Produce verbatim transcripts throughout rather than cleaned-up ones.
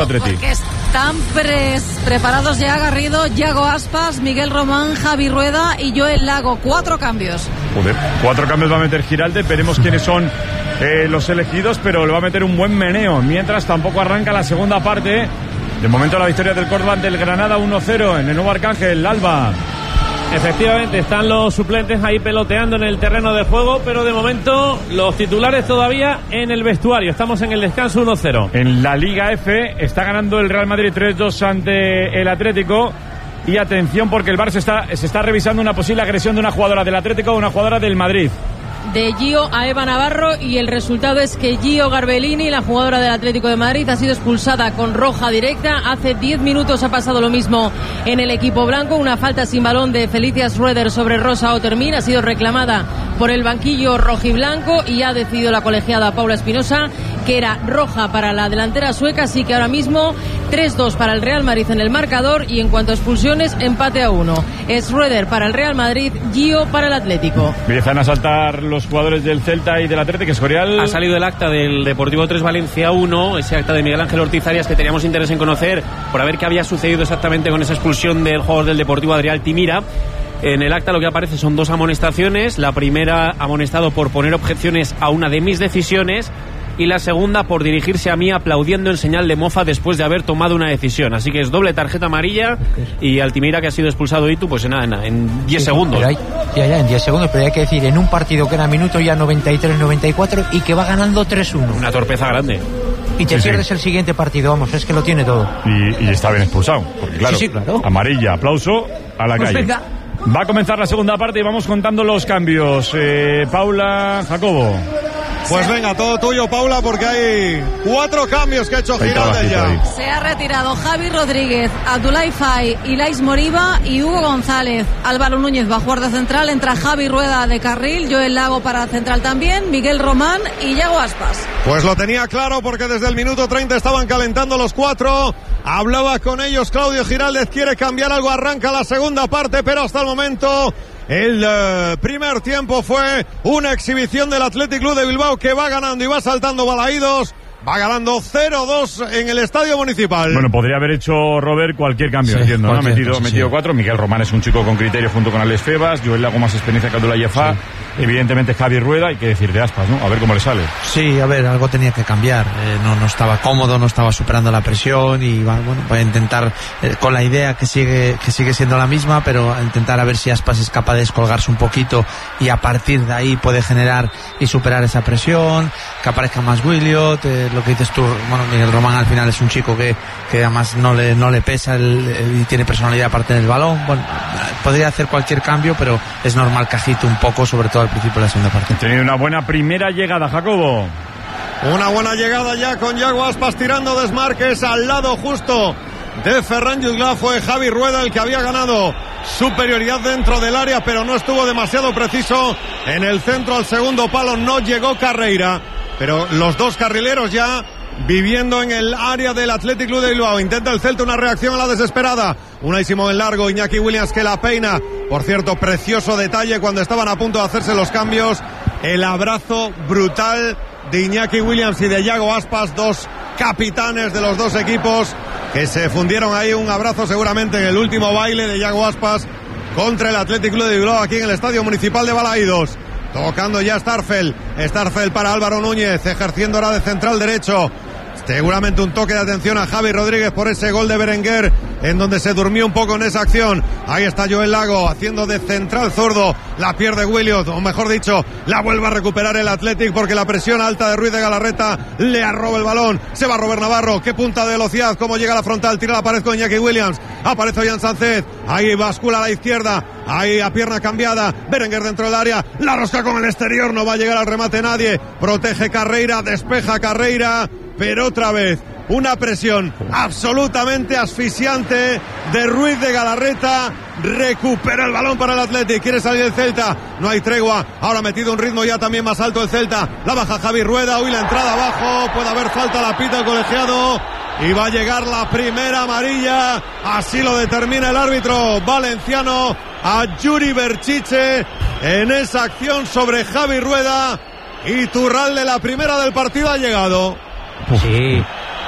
Atleti. Porque están pres, preparados ya Garrido, Yago Aspas, Miguel Román, Javi Rueda y Joel Lago. Cuatro cambios. Joder, cuatro cambios va a meter Giraldez. Veremos quiénes son eh, los elegidos, pero le va a meter un buen meneo. Mientras tampoco arranca la segunda parte. De momento la victoria del Córdoba del Granada uno cero en el Nuevo Arcángel. Alba. Efectivamente, están los suplentes ahí peloteando en el terreno de juego, pero de momento los titulares todavía en el vestuario. Estamos en el descanso uno cero. En la Liga F está ganando el Real Madrid tres dos ante el Atlético. Y atención porque el Barça está, se está revisando una posible agresión de una jugadora del Atlético a una jugadora del Madrid. De Gio a Eva Navarro, y el resultado es que Gio Garbellini, la jugadora del Atlético de Madrid, ha sido expulsada con roja directa. Hace diez minutos ha pasado lo mismo en el equipo blanco. Una falta sin balón de Felicia Schroeder sobre Rosa Otermin ha sido reclamada por el banquillo rojiblanco y ha decidido la colegiada Paula Espinosa que era roja para la delantera sueca, así que ahora mismo tres dos para el Real Madrid en el marcador, y en cuanto a expulsiones, empate a uno. Schroeder para el Real Madrid, Gio para el Atlético. Empiezan a saltar los jugadores del Celta y del Atlético. Escorial. Ha salido el acta del Deportivo tres Valencia uno, ese acta de Miguel Ángel Ortiz Arias que teníamos interés en conocer por ver qué había sucedido exactamente con esa expulsión del jugador del Deportivo Adrià Altimira. En el acta lo que aparece son dos amonestaciones. La primera, amonestado por poner objeciones a una de mis decisiones, y la segunda por dirigirse a mí aplaudiendo en señal de mofa después de haber tomado una decisión. Así que es doble tarjeta amarilla, y Altimira, que ha sido expulsado Itu, pues en nada, en diez sí, segundos. Pero hay, ya, ya, en diez segundos, pero hay que decir, en un partido que era minuto ya noventa y tres noventa y cuatro y que va ganando tres uno. Una torpeza grande. Y te sí, pierdes sí. el siguiente partido, vamos, es que lo tiene todo. Y, y está bien expulsado, porque claro, sí, sí, claro. amarilla, aplauso, a la Pues calle. venga. Va a comenzar la segunda parte y vamos contando los cambios. Eh, Paula, Jacobo. Pues venga, todo tuyo, Paula, porque hay cuatro cambios que ha hecho Giraldez ya. Se ha retirado Javi Rodríguez, Abdoulaye Faye, Ilais Moriba y Hugo González. Álvaro Núñez va a jugar de central, entra Javi Rueda de carril, Joel Lago para central también, Miguel Román y Yago Aspas. Pues lo tenía claro, porque desde el minuto treinta estaban calentando los cuatro. Hablaba con ellos Claudio Giraldez, quiere cambiar algo, arranca la segunda parte, pero hasta el momento el uh, primer tiempo fue una exhibición del Athletic Club de Bilbao, que va ganando y va saltando balaídos. Va ganando cero dos en el Estadio Municipal. Bueno, podría haber hecho Robert cualquier cambio, sí, entiendo, ¿no? Ha metido, cosa, metido sí. cuatro. Miguel Román es un chico con criterio junto con Alex Febas. Joel Lago más experiencia que Abdoulaye Faye. Sí. Evidentemente Javi Rueda, hay que decir de Aspas, ¿no? A ver cómo le sale. Sí, a ver, algo tenía que cambiar. Eh, no, no estaba cómodo, no estaba superando la presión, y va, bueno, voy a intentar eh, con la idea que sigue que sigue siendo la misma, pero a intentar a ver si Aspas es capaz de descolgarse un poquito y a partir de ahí puede generar y superar esa presión, que aparezca más Williot, eh, lo que dices tú. Bueno, Miguel Román al final es un chico que, que además no le, no le pesa el, el, y tiene personalidad aparte del balón. Bueno, podría hacer cualquier cambio, pero es normal que agite un poco, sobre todo al principio de la segunda parte. Ha tenido una buena primera llegada, Jacobo. Una buena llegada ya con Yago Aspas tirando desmarques al lado justo de Ferran Jutgla. Fue Javi Rueda el que había ganado superioridad dentro del área, pero no estuvo demasiado preciso en el centro al segundo palo. No llegó Carreira, pero los dos carrileros ya viviendo en el área del Athletic Club de Bilbao. Intenta el Celta una reacción a la desesperada. Unai Simón en largo, Iñaki Williams que la peina. Por cierto, precioso detalle cuando estaban a punto de hacerse los cambios. El abrazo brutal de Iñaki Williams y de Yago Aspas, dos capitanes de los dos equipos, que se fundieron ahí. Un abrazo seguramente en el último baile de Yago Aspas contra el Athletic Club de Bilbao aquí en el Estadio Municipal de Balaídos. Tocando ya Starfel. Starfel para Álvaro Núñez, ejerciendo ahora de central derecho. Seguramente un toque de atención a Javi Rodríguez por ese gol de Berenguer, en donde se durmió un poco en esa acción. Ahí está Joel Lago haciendo de central zurdo. La pierde Williot, o mejor dicho, la vuelve a recuperar el Athletic, porque la presión alta de Ruiz de Galarreta le arroba el balón. Se va Robert Navarro, qué punta de velocidad, cómo llega a la frontal, tira la pared con Iñaki Williams. Aparece Jan Sánchez, ahí bascula a la izquierda, ahí a pierna cambiada. Berenguer dentro del área, la rosca con el exterior, no va a llegar al remate nadie. Protege Carreira, despeja Carreira, pero otra vez una presión absolutamente asfixiante de Ruiz de Galarreta. Recupera el balón para el Athletic, quiere salir el Celta, no hay tregua. Ahora metido un ritmo ya también más alto el Celta. La baja Javi Rueda, hoy la entrada abajo, puede haber falta, la pita el colegiado y va a llegar la primera amarilla. Así lo determina el árbitro valenciano a Yuri Berchiche en esa acción sobre Javi Rueda. Y Turralde, la primera del partido ha llegado. Sí,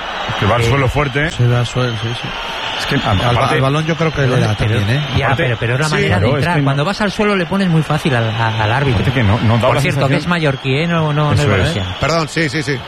Que va al eh, suelo fuerte. Se da al suelo, sí, sí. Es que Al, aparte, al balón yo creo que le da pero, también, ¿eh? Ya, Aparte, pero, pero es la sí, manera claro, de entrar. es que no- Cuando vas al suelo le pones muy fácil al, a- al árbitro. aparte que no, no da Por la cierto, sensación- que es mallorquí, ¿eh? No, no, no es Eso es. valenciano. Perdón, sí, sí, sí.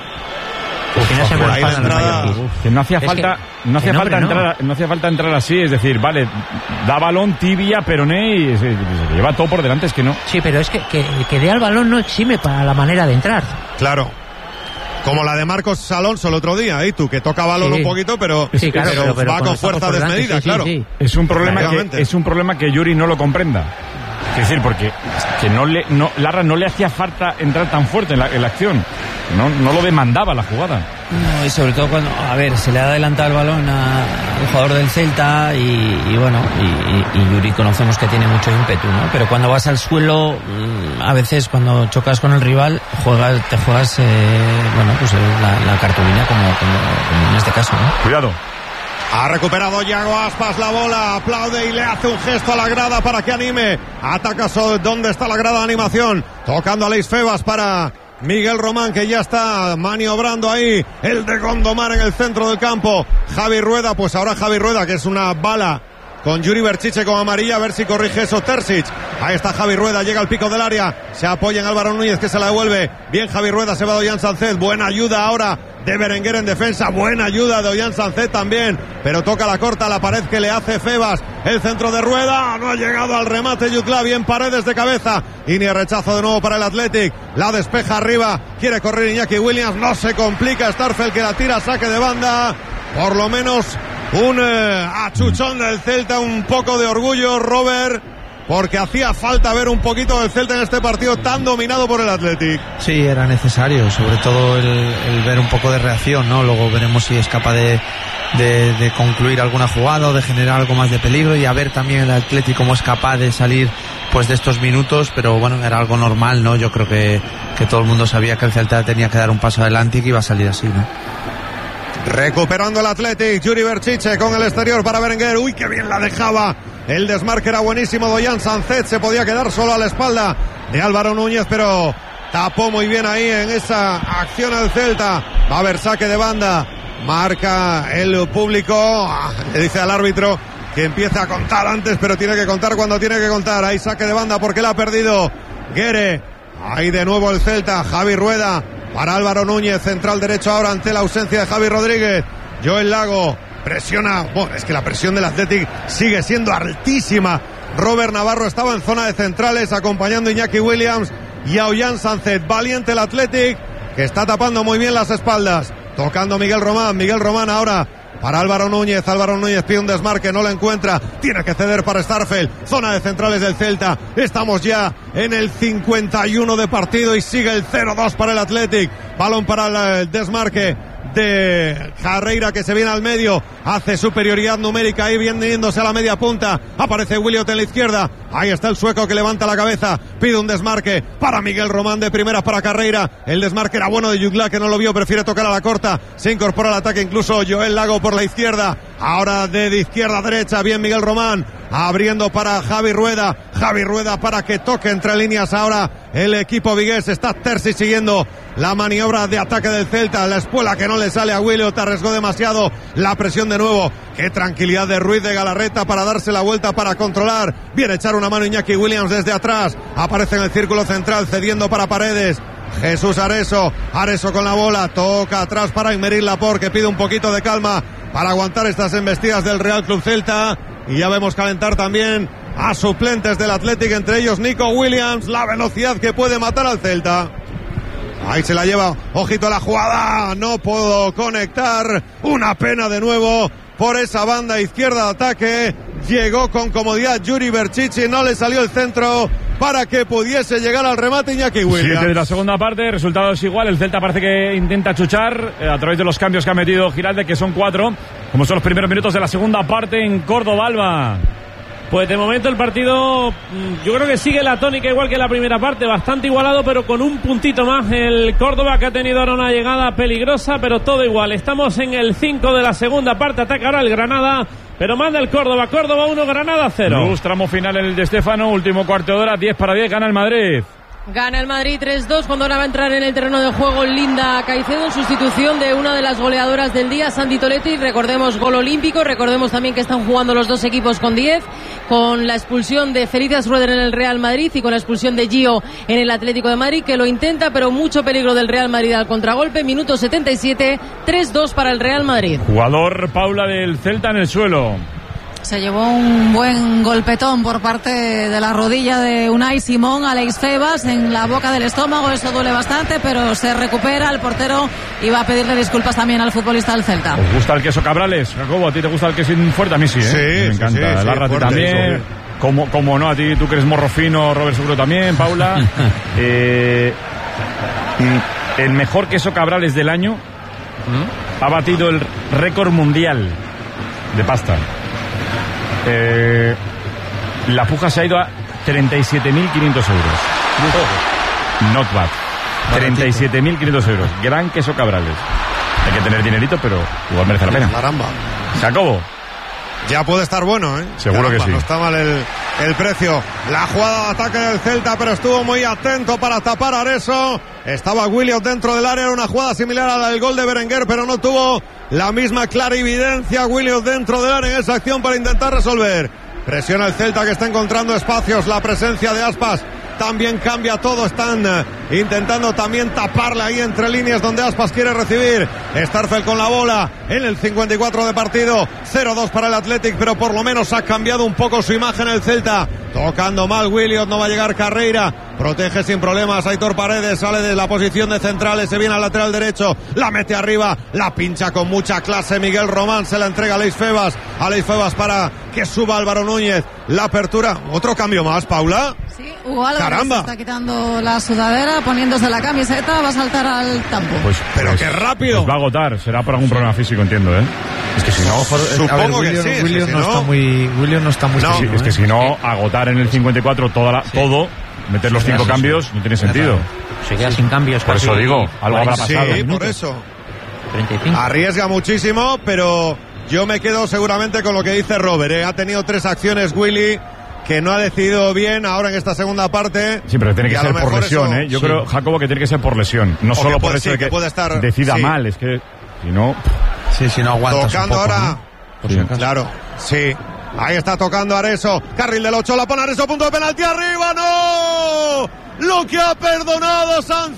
Al final se me por ahí la enfadan los entrada- mallorquíes. Que no hacía Es falta, que- no hacía que no, falta hombre, no. entrar, no hacía falta entrar así, es decir, vale, da balón, tibia, peroné y se, se lleva todo por delante, es que no. Sí, pero es que, que, que dé al balón no exime para la manera de entrar. Claro. Como la de Marcos Alonso el otro día, ¿eh? Tú, que toca balón Sí. un poquito, pero, Sí, claro, pero pero- pero va cuando con estamos fuerza por delante, desmedida, sí, sí, claro. sí. Es un problema que Efectivamente. es un problema que Yuri no lo comprenda. Es decir, porque que no le, no, Larra no le hacía falta entrar tan fuerte en la, en la acción. No, no lo demandaba la jugada. No, y sobre todo cuando, a ver, se le ha adelantado el balón a- al jugador del Celta y, y bueno, y, y- y Yuri conocemos que tiene mucho ímpetu, ¿no? Pero cuando vas al suelo, mm, a veces cuando chocas con el rival, juegas, te juegas, eh, bueno, pues eh, la, la cartulina como, como, como en este caso, ¿no? Cuidado. Ha recuperado Yago Aspas la bola, aplaude y le hace un gesto a la grada para que anime. Ataca Sol, ¿dónde está la grada de animación? Tocando a Leis Febas para Miguel Román, que ya está maniobrando ahí. El de Gondomar en el centro del campo. Javi Rueda, pues ahora Javi Rueda, que es una bala con Yuri Berchiche con amarilla, a ver si corrige eso Terzic. Ahí está Javi Rueda, llega al pico del área, se apoya en Álvaro Núñez, que se la devuelve. Bien Javi Rueda, se va de Ollán Sánchez, buena ayuda ahora de Berenguer en defensa, buena ayuda de Ollán Sánchez también, pero toca la corta, la pared que le hace Febas, el centro de Rueda, no ha llegado al remate Yutla, bien Paredes de cabeza, y ni rechazo de nuevo para el Athletic, la despeja arriba, quiere correr Iñaki Williams, no se complica Starfel que la tira, saque de banda, por lo menos un eh, achuchón del Celta, un poco de orgullo, Robert, porque hacía falta ver un poquito del Celta en este partido tan dominado por el Athletic. Sí, era necesario, sobre todo el, el ver un poco de reacción, ¿no? Luego veremos si es capaz de, de, de concluir alguna jugada o de generar algo más de peligro, y a ver también el Athletic cómo es capaz de salir pues de estos minutos, pero bueno, era algo normal, ¿no? Yo creo que, que todo el mundo sabía que el Celta tenía que dar un paso adelante y que iba a salir así, ¿no? Recuperando el Athletic, Yuri Berchiche con el exterior para Berenguer. Uy, qué bien la dejaba. El desmarque era buenísimo. Doyan Sánchez se podía quedar solo a la espalda de Álvaro Núñez, pero tapó muy bien ahí en esa acción al Celta. Va a haber saque de banda. Marca el público. Ah, le dice al árbitro que empiece a contar antes, pero tiene que contar cuando tiene que contar. Ahí saque de banda porque la ha perdido Guere. Ahí de nuevo el Celta. Javi Rueda para Álvaro Núñez, central derecho ahora ante la ausencia de Javi Rodríguez. Joel Lago presiona, bueno, es que la presión del Athletic sigue siendo altísima. Robert Navarro estaba en zona de centrales acompañando a Iñaki Williams y a Ollán Sánchez. Valiente el Athletic, que está tapando muy bien las espaldas. Tocando Miguel Román, Miguel Román ahora para Álvaro Núñez. Álvaro Núñez pide un desmarque, no lo encuentra, tiene que ceder para Starfel. Zona de centrales del Celta. Estamos ya en el cincuenta y uno de partido y sigue el cero dos para el Athletic. Balón para el desmarque de Carreira, que se viene al medio, hace superioridad numérica ahí viniéndose a la media punta. Aparece Williot en la izquierda, ahí está el sueco que levanta la cabeza, pide un desmarque para Miguel Román de primera para Carreira. El desmarque era bueno de Yugla, que no lo vio, prefiere tocar a la corta, se incorpora al ataque incluso Joel Lago por la izquierda, ahora de, de izquierda a derecha, bien Miguel Román, abriendo para Javi Rueda, Javi Rueda para que toque entre líneas ahora el equipo vigués. Está Terzi siguiendo la maniobra de ataque del Celta, la espuela que no le sale a Williot, arriesgó demasiado, la presión de nuevo, qué tranquilidad de Ruiz de Galarreta para darse la vuelta, para controlar, viene a echar una mano Iñaki Williams desde atrás, aparece en el círculo central cediendo para Paredes, Jesús Areso, Areso con la bola, toca atrás para Aymeric Laporte, que pide un poquito de calma para aguantar estas embestidas del Real Club Celta, y ya vemos calentar también a suplentes del Athletic, entre ellos Nico Williams, la velocidad que puede matar al Celta. Ahí se la lleva, ojito a la jugada, no puedo conectar, una pena de nuevo por esa banda izquierda de ataque, llegó con comodidad Yuri Berchichi, no le salió el centro para que pudiese llegar al remate Iñaki Williams. Siete de la segunda parte, resultado es igual, el Celta parece que intenta chuchar eh, a través de los cambios que ha metido Giralde, que son cuatro, como son los primeros minutos de la segunda parte en Córdoba, Alba. Pues de momento el partido, yo creo que sigue la tónica igual que la primera parte, bastante igualado, pero con un puntito más el Córdoba, que ha tenido ahora una llegada peligrosa, pero todo igual. Estamos en el cinco de la segunda parte, ataca ahora el Granada, pero manda el Córdoba. Córdoba uno, Granada cero. Luz, tramo final en el de Estéfano, último cuarto de hora, diez para diez, gana el Madrid. Gana el Madrid tres dos cuando ahora va a entrar en el terreno de juego Linda Caicedo en sustitución de una de las goleadoras del día, Sandy Toletti. Recordemos gol olímpico, recordemos también que están jugando los dos equipos con diez, con la expulsión de Felicitas Rueder en el Real Madrid y con la expulsión de Gio en el Atlético de Madrid, que lo intenta, pero mucho peligro del Real Madrid al contragolpe. Minuto setenta y siete, tres dos para el Real Madrid. Jugador, Paula, del Celta en el suelo. Se llevó un buen golpetón por parte de la rodilla de Unai Simón, Alex Febas, en la boca del estómago. Eso duele bastante, pero se recupera. El portero iba a pedirle disculpas también al futbolista del Celta. ¿Os gusta el queso Cabrales, Jacobo? ¿A ti te gusta el queso fuerte? A mí sí, ¿eh? Sí, me sí, encanta. sí, el sí, Arrati fuerte, también. Como, como no, a ti, tú que eres morro fino, Robert seguro también, Paula. eh, el mejor queso Cabrales del año ¿Mm? ha batido el récord mundial de pasta. Eh, la puja se ha ido a treinta y siete mil quinientos euros. Not bad. treinta y siete mil quinientos euros. Gran queso Cabrales. Hay que tener dinerito, pero igual merece la pena. Caramba. Jacobo. Ya puede estar bueno, ¿eh? Seguro Caramba, que sí. No está mal el, el precio. La jugada de ataque del Celta, pero estuvo muy atento para tapar a Areso. Estaba Williams dentro del área. Era una jugada similar a la del gol de Berenguer, pero no tuvo la misma clarividencia Williams dentro del área en esa acción para intentar resolver. Presiona el Celta, que está encontrando espacios. La presencia de Aspas también cambia todo. Están uh, intentando también taparle ahí entre líneas donde Aspas quiere recibir. Starfel con la bola en el cincuenta y cuatro de partido. cero dos para el Athletic, pero por lo menos ha cambiado un poco su imagen el Celta. Tocando mal Williams, no va a llegar Carreira. Protege sin problemas Aitor Paredes, sale de la posición de centrales, se viene al lateral derecho, la mete arriba, la pincha con mucha clase Miguel Román, se la entrega a Alex Febas. Alex Febas para que suba Álvaro Núñez. La apertura, otro cambio más, Paula. Sí, Hugo Álvarez Caramba. está quitando la sudadera, poniéndose la camiseta, va a saltar al campo. Pues, Pero pues, qué rápido. Pues va a agotar, será por algún problema físico, entiendo, ¿eh? Es que si no, for, Supongo a ver, que William, sí, es que William si no, no- está muy, William no está muy No, fino, Sí, es que ¿eh? si no, agotar en el cincuenta y cuatro toda la, todo, meter los Sí, cinco sí, cambios, sí. no tiene sentido. Se queda sin cambios. Por casi eso digo, algo habrá cuarenta, Sí, pasado. por minutos. eso. treinta y cinco. Arriesga muchísimo, pero yo me quedo seguramente con lo que dice Robert, ¿eh? Ha tenido tres acciones Willy que no ha decidido bien ahora en esta segunda parte. Sí, pero tiene Y que a ser lo por mejor lesión, eso- ¿eh? Yo sí. creo, Jacobo, que tiene que ser por lesión. No O solo que por puede- eso sí, de que que puede estar- decida sí. mal, es que si no... Sí, si no aguantas Tocando un poco, ahora. ¿no? Por Sí. si acaso. Claro, sí. Ahí está tocando Areso. Carril del ocho, la pone Areso, punto de penalti arriba. ¡No! Lo que ha perdonado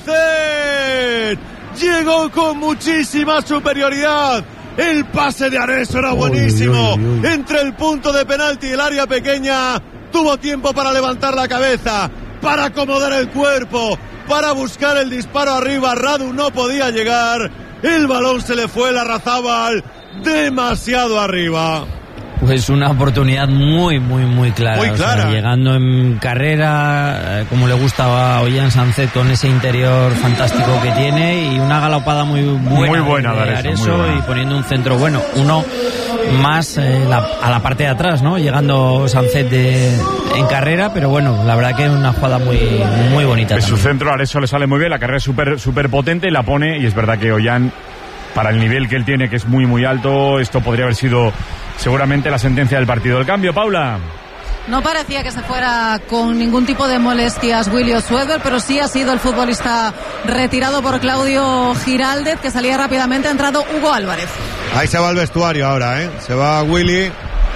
Sánchez. Llegó con muchísima superioridad. El pase de Areso era Uy, buenísimo. uy, uy. Entre el punto de penalti y el área pequeña. Tuvo tiempo para levantar la cabeza, para acomodar el cuerpo, para buscar el disparo arriba. Radu no podía llegar. El balón se le fue, la Larrazábal demasiado arriba. Pues una oportunidad muy, muy, muy clara. Muy O sea, clara. llegando en carrera, eh, como le gustaba a Ollán Sánchez, con ese interior fantástico que tiene, y una galopada muy buena. Muy buena de de Areso, Areso, muy buena. y poniendo un centro bueno. Uno más eh, la- a la parte de atrás, ¿no? Llegando Sánchez de, en carrera, pero bueno, la verdad que es una jugada muy, muy bonita. Pues su también. centro a eso le sale muy bien, la carrera es súper súper potente, la pone, y es verdad que Ollán, para el nivel que él tiene, que es muy muy alto, esto podría haber sido seguramente la sentencia del partido. El cambio, Paula. No parecía que se fuera con ningún tipo de molestias Willy Schweder, pero sí ha sido el futbolista retirado por Claudio Giraldez, que salía rápidamente. Ha entrado Hugo Álvarez. Ahí se va el vestuario ahora, ¿eh? Se va Willy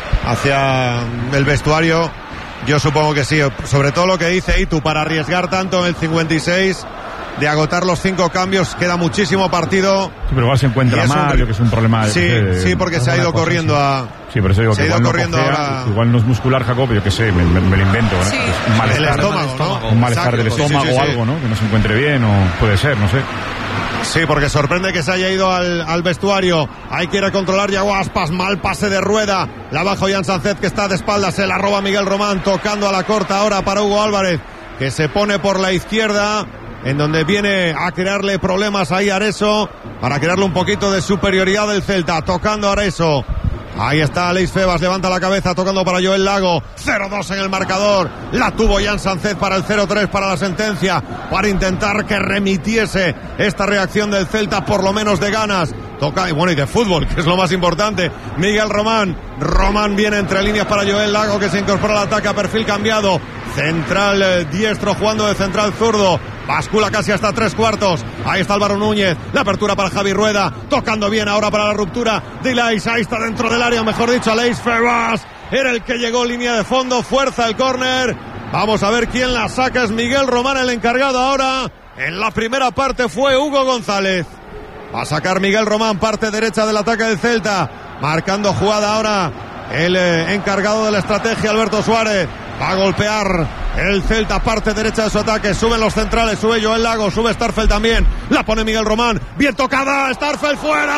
hacia el vestuario. Yo supongo que sí, sobre todo lo que dice Itu, para arriesgar tanto en el cincuenta y seis, de agotar los cinco cambios, queda muchísimo partido. Sí, pero igual se encuentra Y es un mal, ri- yo que es un problema. Sí, de- sí, porque se ha ido corriendo a... Sí, por eso digo se que ha ido igual no corriendo cojea, ahora- igual no es muscular, Jacob, yo que sé, me, me- me lo invento, ¿no? Sí. Es un El malestar, estómago, ¿no? un malestar Exacto, del sí, sí, estómago sí, o sí. algo, ¿no? Que no se encuentre bien, o puede ser, no sé. Sí, porque sorprende que se haya ido al, al vestuario. Ahí quiere controlar Yago Aspas. Mal pase de Rueda. La baja Ollán Sánchez, que está de espaldas. Se la roba Miguel Román. Tocando a la corta ahora para Hugo Álvarez, que se pone por la izquierda, en donde viene a crearle problemas ahí a Areso, para crearle un poquito de superioridad del Celta. Tocando a Areso. Ahí está Alex Febas, levanta la cabeza, tocando para Joel Lago. cero dos en el marcador. La tuvo Ollán Sánchez para el cero tres, para la sentencia, para intentar que remitiese esta reacción del Celta, por lo menos de ganas. Toca, y bueno, y de fútbol, que es lo más importante. Miguel Román. Román viene entre líneas para Joel Lago, que se incorpora al ataque a perfil cambiado. central eh, diestro jugando de central zurdo. Bascula casi hasta tres cuartos. Ahí está Álvaro Núñez. La apertura para Javi Rueda. Tocando bien ahora para la ruptura de Ilais. Ahí está dentro del área, mejor dicho, Aleix Febas. Era el que llegó línea de fondo. Fuerza el córner. Vamos a ver quién la saca. Es Miguel Román el encargado ahora. En la primera parte fue Hugo González. Va a sacar Miguel Román, parte derecha del ataque del Celta. Marcando jugada ahora el eh, encargado de la estrategia, Alberto Suárez. Va a golpear el Celta, parte derecha de su ataque. Suben los centrales, sube Joel Lago, sube Starfel también. La pone Miguel Román. Bien tocada, Starfel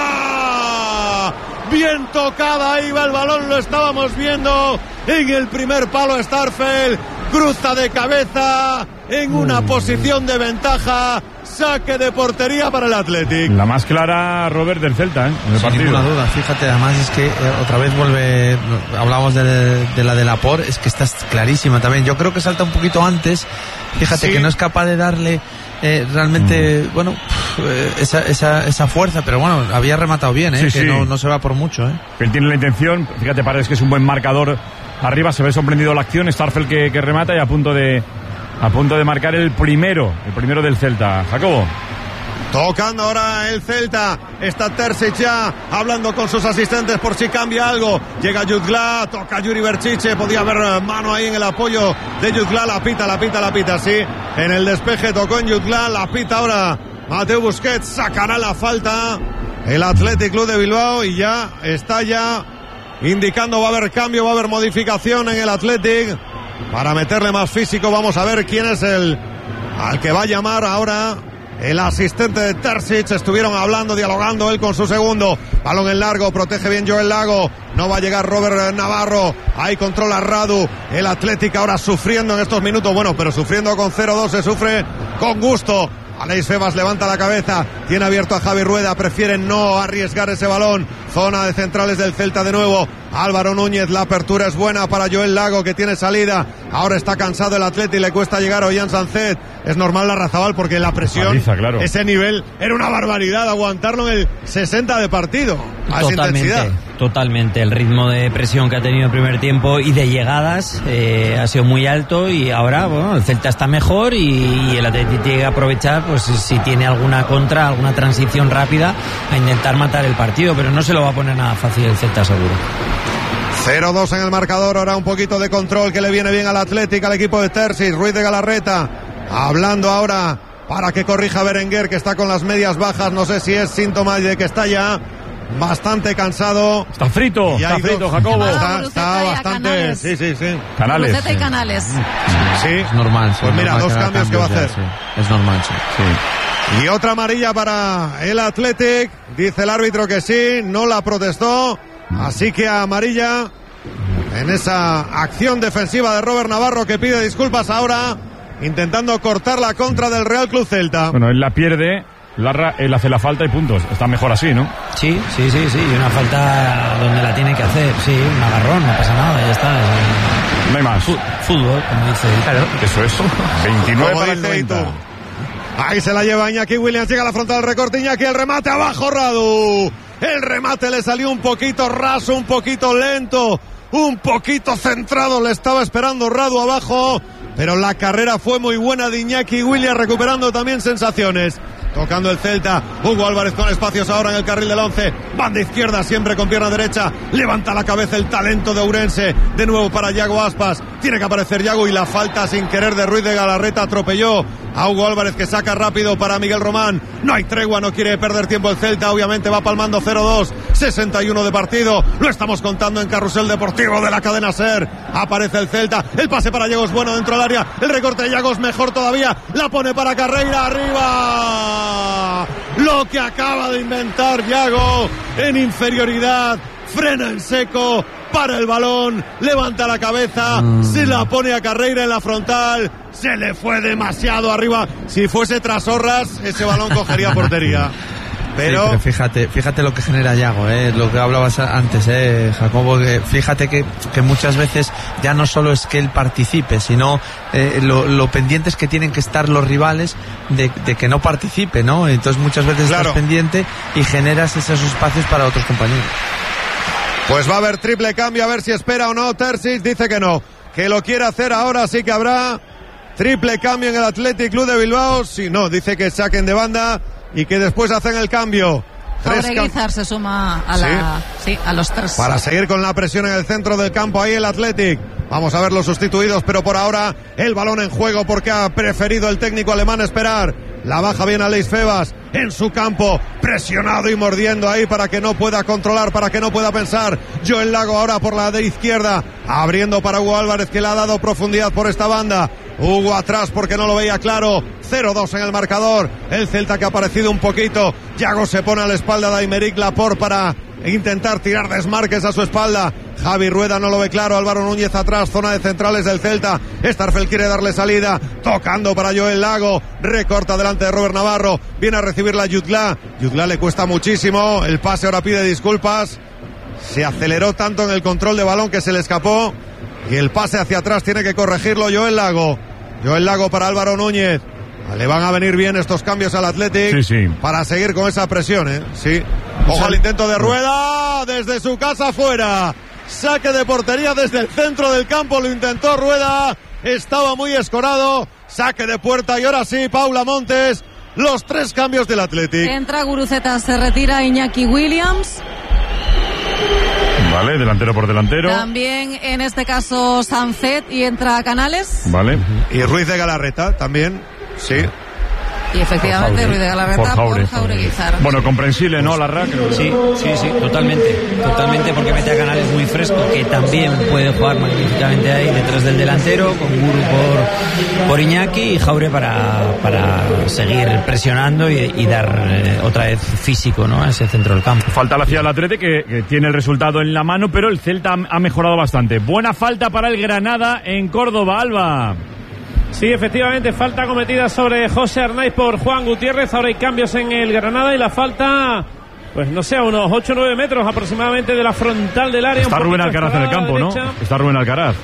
fuera. Bien tocada, ahí va el balón, lo estábamos viendo. En el primer palo Starfel. Cruza de cabeza en una posición de ventaja. Saque de portería para el Athletic. La más clara, Robert, del Celta, ¿eh? En el Sin partido. ninguna duda, fíjate, además es que eh, otra vez vuelve, hablamos de, de la de Laporte, es que esta es clarísima también. Yo creo que salta un poquito antes, fíjate Sí. que no es capaz de darle eh, realmente, mm. bueno, eh, esa, esa, esa fuerza, pero bueno, había rematado bien, ¿eh? Sí, que sí. No, no se va por mucho. ¿eh? Él tiene la intención, fíjate, Paredes, que es un buen marcador. Arriba se ve sorprendido la acción, Starfel que, que remata y a punto de a punto de marcar el primero, el primero del Celta. Jacobo. Tocando ahora el Celta. Está Terzic ya hablando con sus asistentes por si cambia algo. Llega Jutgla, toca Yuri Berchiche. Podía haber mano ahí en el apoyo de Jutgla. La pita, la pita, la pita, sí. En el despeje tocó en Jutgla. La pita ahora Mateu Busquets. Sacará la falta el Athletic Club de Bilbao y ya está ya indicando va a haber cambio, va a haber modificación en el Athletic para meterle más físico. Vamos a ver quién es el al que va a llamar ahora el asistente de Terzic. Estuvieron hablando, dialogando él con su segundo. Balón en largo, protege bien Joel Lago. No va a llegar Robert Navarro. Ahí controla Radu. El Athletic ahora sufriendo en estos minutos. Bueno, pero sufriendo con cero dos se sufre con gusto. Aleix Febas levanta la cabeza, tiene abierto a Javi Rueda, prefieren no arriesgar ese balón. Zona de centrales del Celta de nuevo. Álvaro Núñez, la apertura es buena para Joel Lago, que tiene salida. Ahora está cansado el Atleti y le cuesta llegar a Ollán Sancet. Es normal la Razabal porque la presión, Paliza, claro. Ese nivel, era una barbaridad aguantarlo en el sesenta de partido. A esa Totalmente, intensidad. totalmente. El ritmo de presión que ha tenido el primer tiempo y de llegadas eh, ha sido muy alto y ahora, bueno, el Celta está mejor y, y el Atleti tiene que aprovechar, pues si tiene alguna contra, alguna transición rápida, a intentar matar el partido, pero no se lo va a poner nada fácil el Celta, seguro. cero dos en el marcador, ahora un poquito de control que le viene bien al Athletic, al equipo de Terzic. Ruiz de Galarreta hablando ahora para que corrija Berenguer, que está con las medias bajas. No sé si es síntoma de que está ya bastante cansado. Está frito, Y está hay frito, dos- Jacobo. Está, Luceta está y a bastante. Canales. Sí, sí, sí. Canales. Luceta y Canales. Sí. Es normal. sí, Pues mira, normal dos que haga cambios que va a cambios hacer. ya, sí. Es normal, sí. Sí. Y otra amarilla para el Athletic. Dice el árbitro que sí, no la protestó. Así que amarilla en esa acción defensiva de Robert Navarro, que pide disculpas ahora, intentando cortar la contra del Real Club Celta. Bueno, él la pierde, Larra, él hace la falta y puntos. Está mejor así, ¿no? Sí, sí, sí, sí, y una falta donde la tiene que hacer, sí, un agarrón, no pasa nada, ya está. Es, No hay más. fu- fútbol, como dice él. Claro, eso es. veintinueve Como para el dice noventa. Itu. Ahí se la lleva Iñaki Williams, llega a la frontal del recorte, Iñaki, el remate abajo, Radu. El remate le salió un poquito raso, un poquito lento, un poquito centrado, le estaba esperando Radu abajo, pero la carrera fue muy buena de Iñaki Williams, recuperando también sensaciones. Tocando el Celta, Hugo Álvarez con espacios ahora en el carril del once, banda izquierda siempre con pierna derecha, levanta la cabeza el talento de Ourense, de nuevo para Yago Aspas, tiene que aparecer Yago y la falta sin querer de Ruiz de Galarreta atropelló a Hugo Álvarez, que saca rápido para Miguel Román. No hay tregua, no quiere perder tiempo el Celta, obviamente va palmando cero dos, sesenta y uno de partido, lo estamos contando en Carrusel Deportivo de la cadena SER. Aparece el Celta, el pase para Yago es bueno dentro del área, el recorte de Yago es mejor todavía, la pone para Carreira, arriba. Lo que acaba de inventar Yago en inferioridad, frena en seco, para el balón, levanta la cabeza, mm. se la pone a Carreira en la frontal, se le fue demasiado arriba. Si fuese Trasorras, ese balón cogería portería. Pero... Sí, pero fíjate, fíjate lo que genera Yago, eh, lo que hablabas antes, eh, Jacobo, que fíjate que, que muchas veces ya no solo es que él participe, sino eh, lo, lo pendientes que tienen que estar los rivales de, de que no participe, ¿no? Entonces muchas veces claro. estás pendiente y generas esos espacios para otros compañeros. Pues va a haber triple cambio, a ver si espera o no. Terzic dice que no. que lo quiere hacer ahora, sí que habrá triple cambio en el Athletic Club de Bilbao. Si no, dice que saquen de banda y que después hacen el cambio. Jauregui se suma a, la, sí. Sí, a los tres. Para seguir con la presión en el centro del campo, ahí el Athletic. Vamos a ver los sustituidos, pero por ahora el balón en juego porque ha preferido el técnico alemán esperar. La baja bien Aleix Febas en su campo, presionado y mordiendo ahí para que no pueda controlar, para que no pueda pensar. Joel Lago ahora por la de izquierda, abriendo para Hugo Álvarez, que le ha dado profundidad por esta banda. Hugo atrás porque no lo veía claro. cero dos en el marcador. El Celta que ha aparecido un poquito. Yago se pone a la espalda de Aymeric Laporte para intentar tirar desmarques a su espalda. Javi Rueda no lo ve claro. Álvaro Núñez atrás, zona de centrales del Celta. Starfel quiere darle salida, tocando para Joel Lago, recorta delante de Robert Navarro, viene a recibirla Jutgla. Jutgla le cuesta muchísimo, el pase ahora pide disculpas. Se aceleró tanto en el control de balón que se le escapó, y el pase hacia atrás tiene que corregirlo Joel Lago. Joel Lago para Álvaro Núñez. Le van a venir bien estos cambios al Athletic, sí, sí, para seguir con esa presión, ¿eh? Sí. Ojo al intento de Rueda, desde su casa fuera. Saque de portería desde el centro del campo, lo intentó Rueda, estaba muy escorado. Saque de puerta y ahora sí, Paula Montes, los tres cambios del Athletic. Entra Guruceta, se retira Iñaki Williams. Vale, delantero por delantero. También en este caso Sancet y entra Canales. Vale. Y Ruiz de Galarreta también, sí. Y efectivamente Ruiz de Galarreta por Jaureguizar. Bueno, comprensible, ¿no, Larra? Creo que... Sí, sí, sí, totalmente. Totalmente, porque mete a Canales muy fresco, que también puede jugar magníficamente ahí detrás del delantero, con Guru por, por Iñaki y Jaure para, para seguir presionando y, y dar eh, otra vez físico, ¿no?, a ese centro del campo. Falta la ciudad del Atleti, que, que tiene el resultado en la mano, pero el Celta ha mejorado bastante. Buena falta para el Granada en Córdoba, Alba. Sí, efectivamente, falta cometida sobre José Arnaiz por Juan Gutiérrez. Ahora hay cambios en el Granada y la falta, pues no sé, a unos ocho o nueve metros aproximadamente de la frontal del área. Está Rubén Alcaraz en el campo, ¿no? Está Rubén Alcaraz.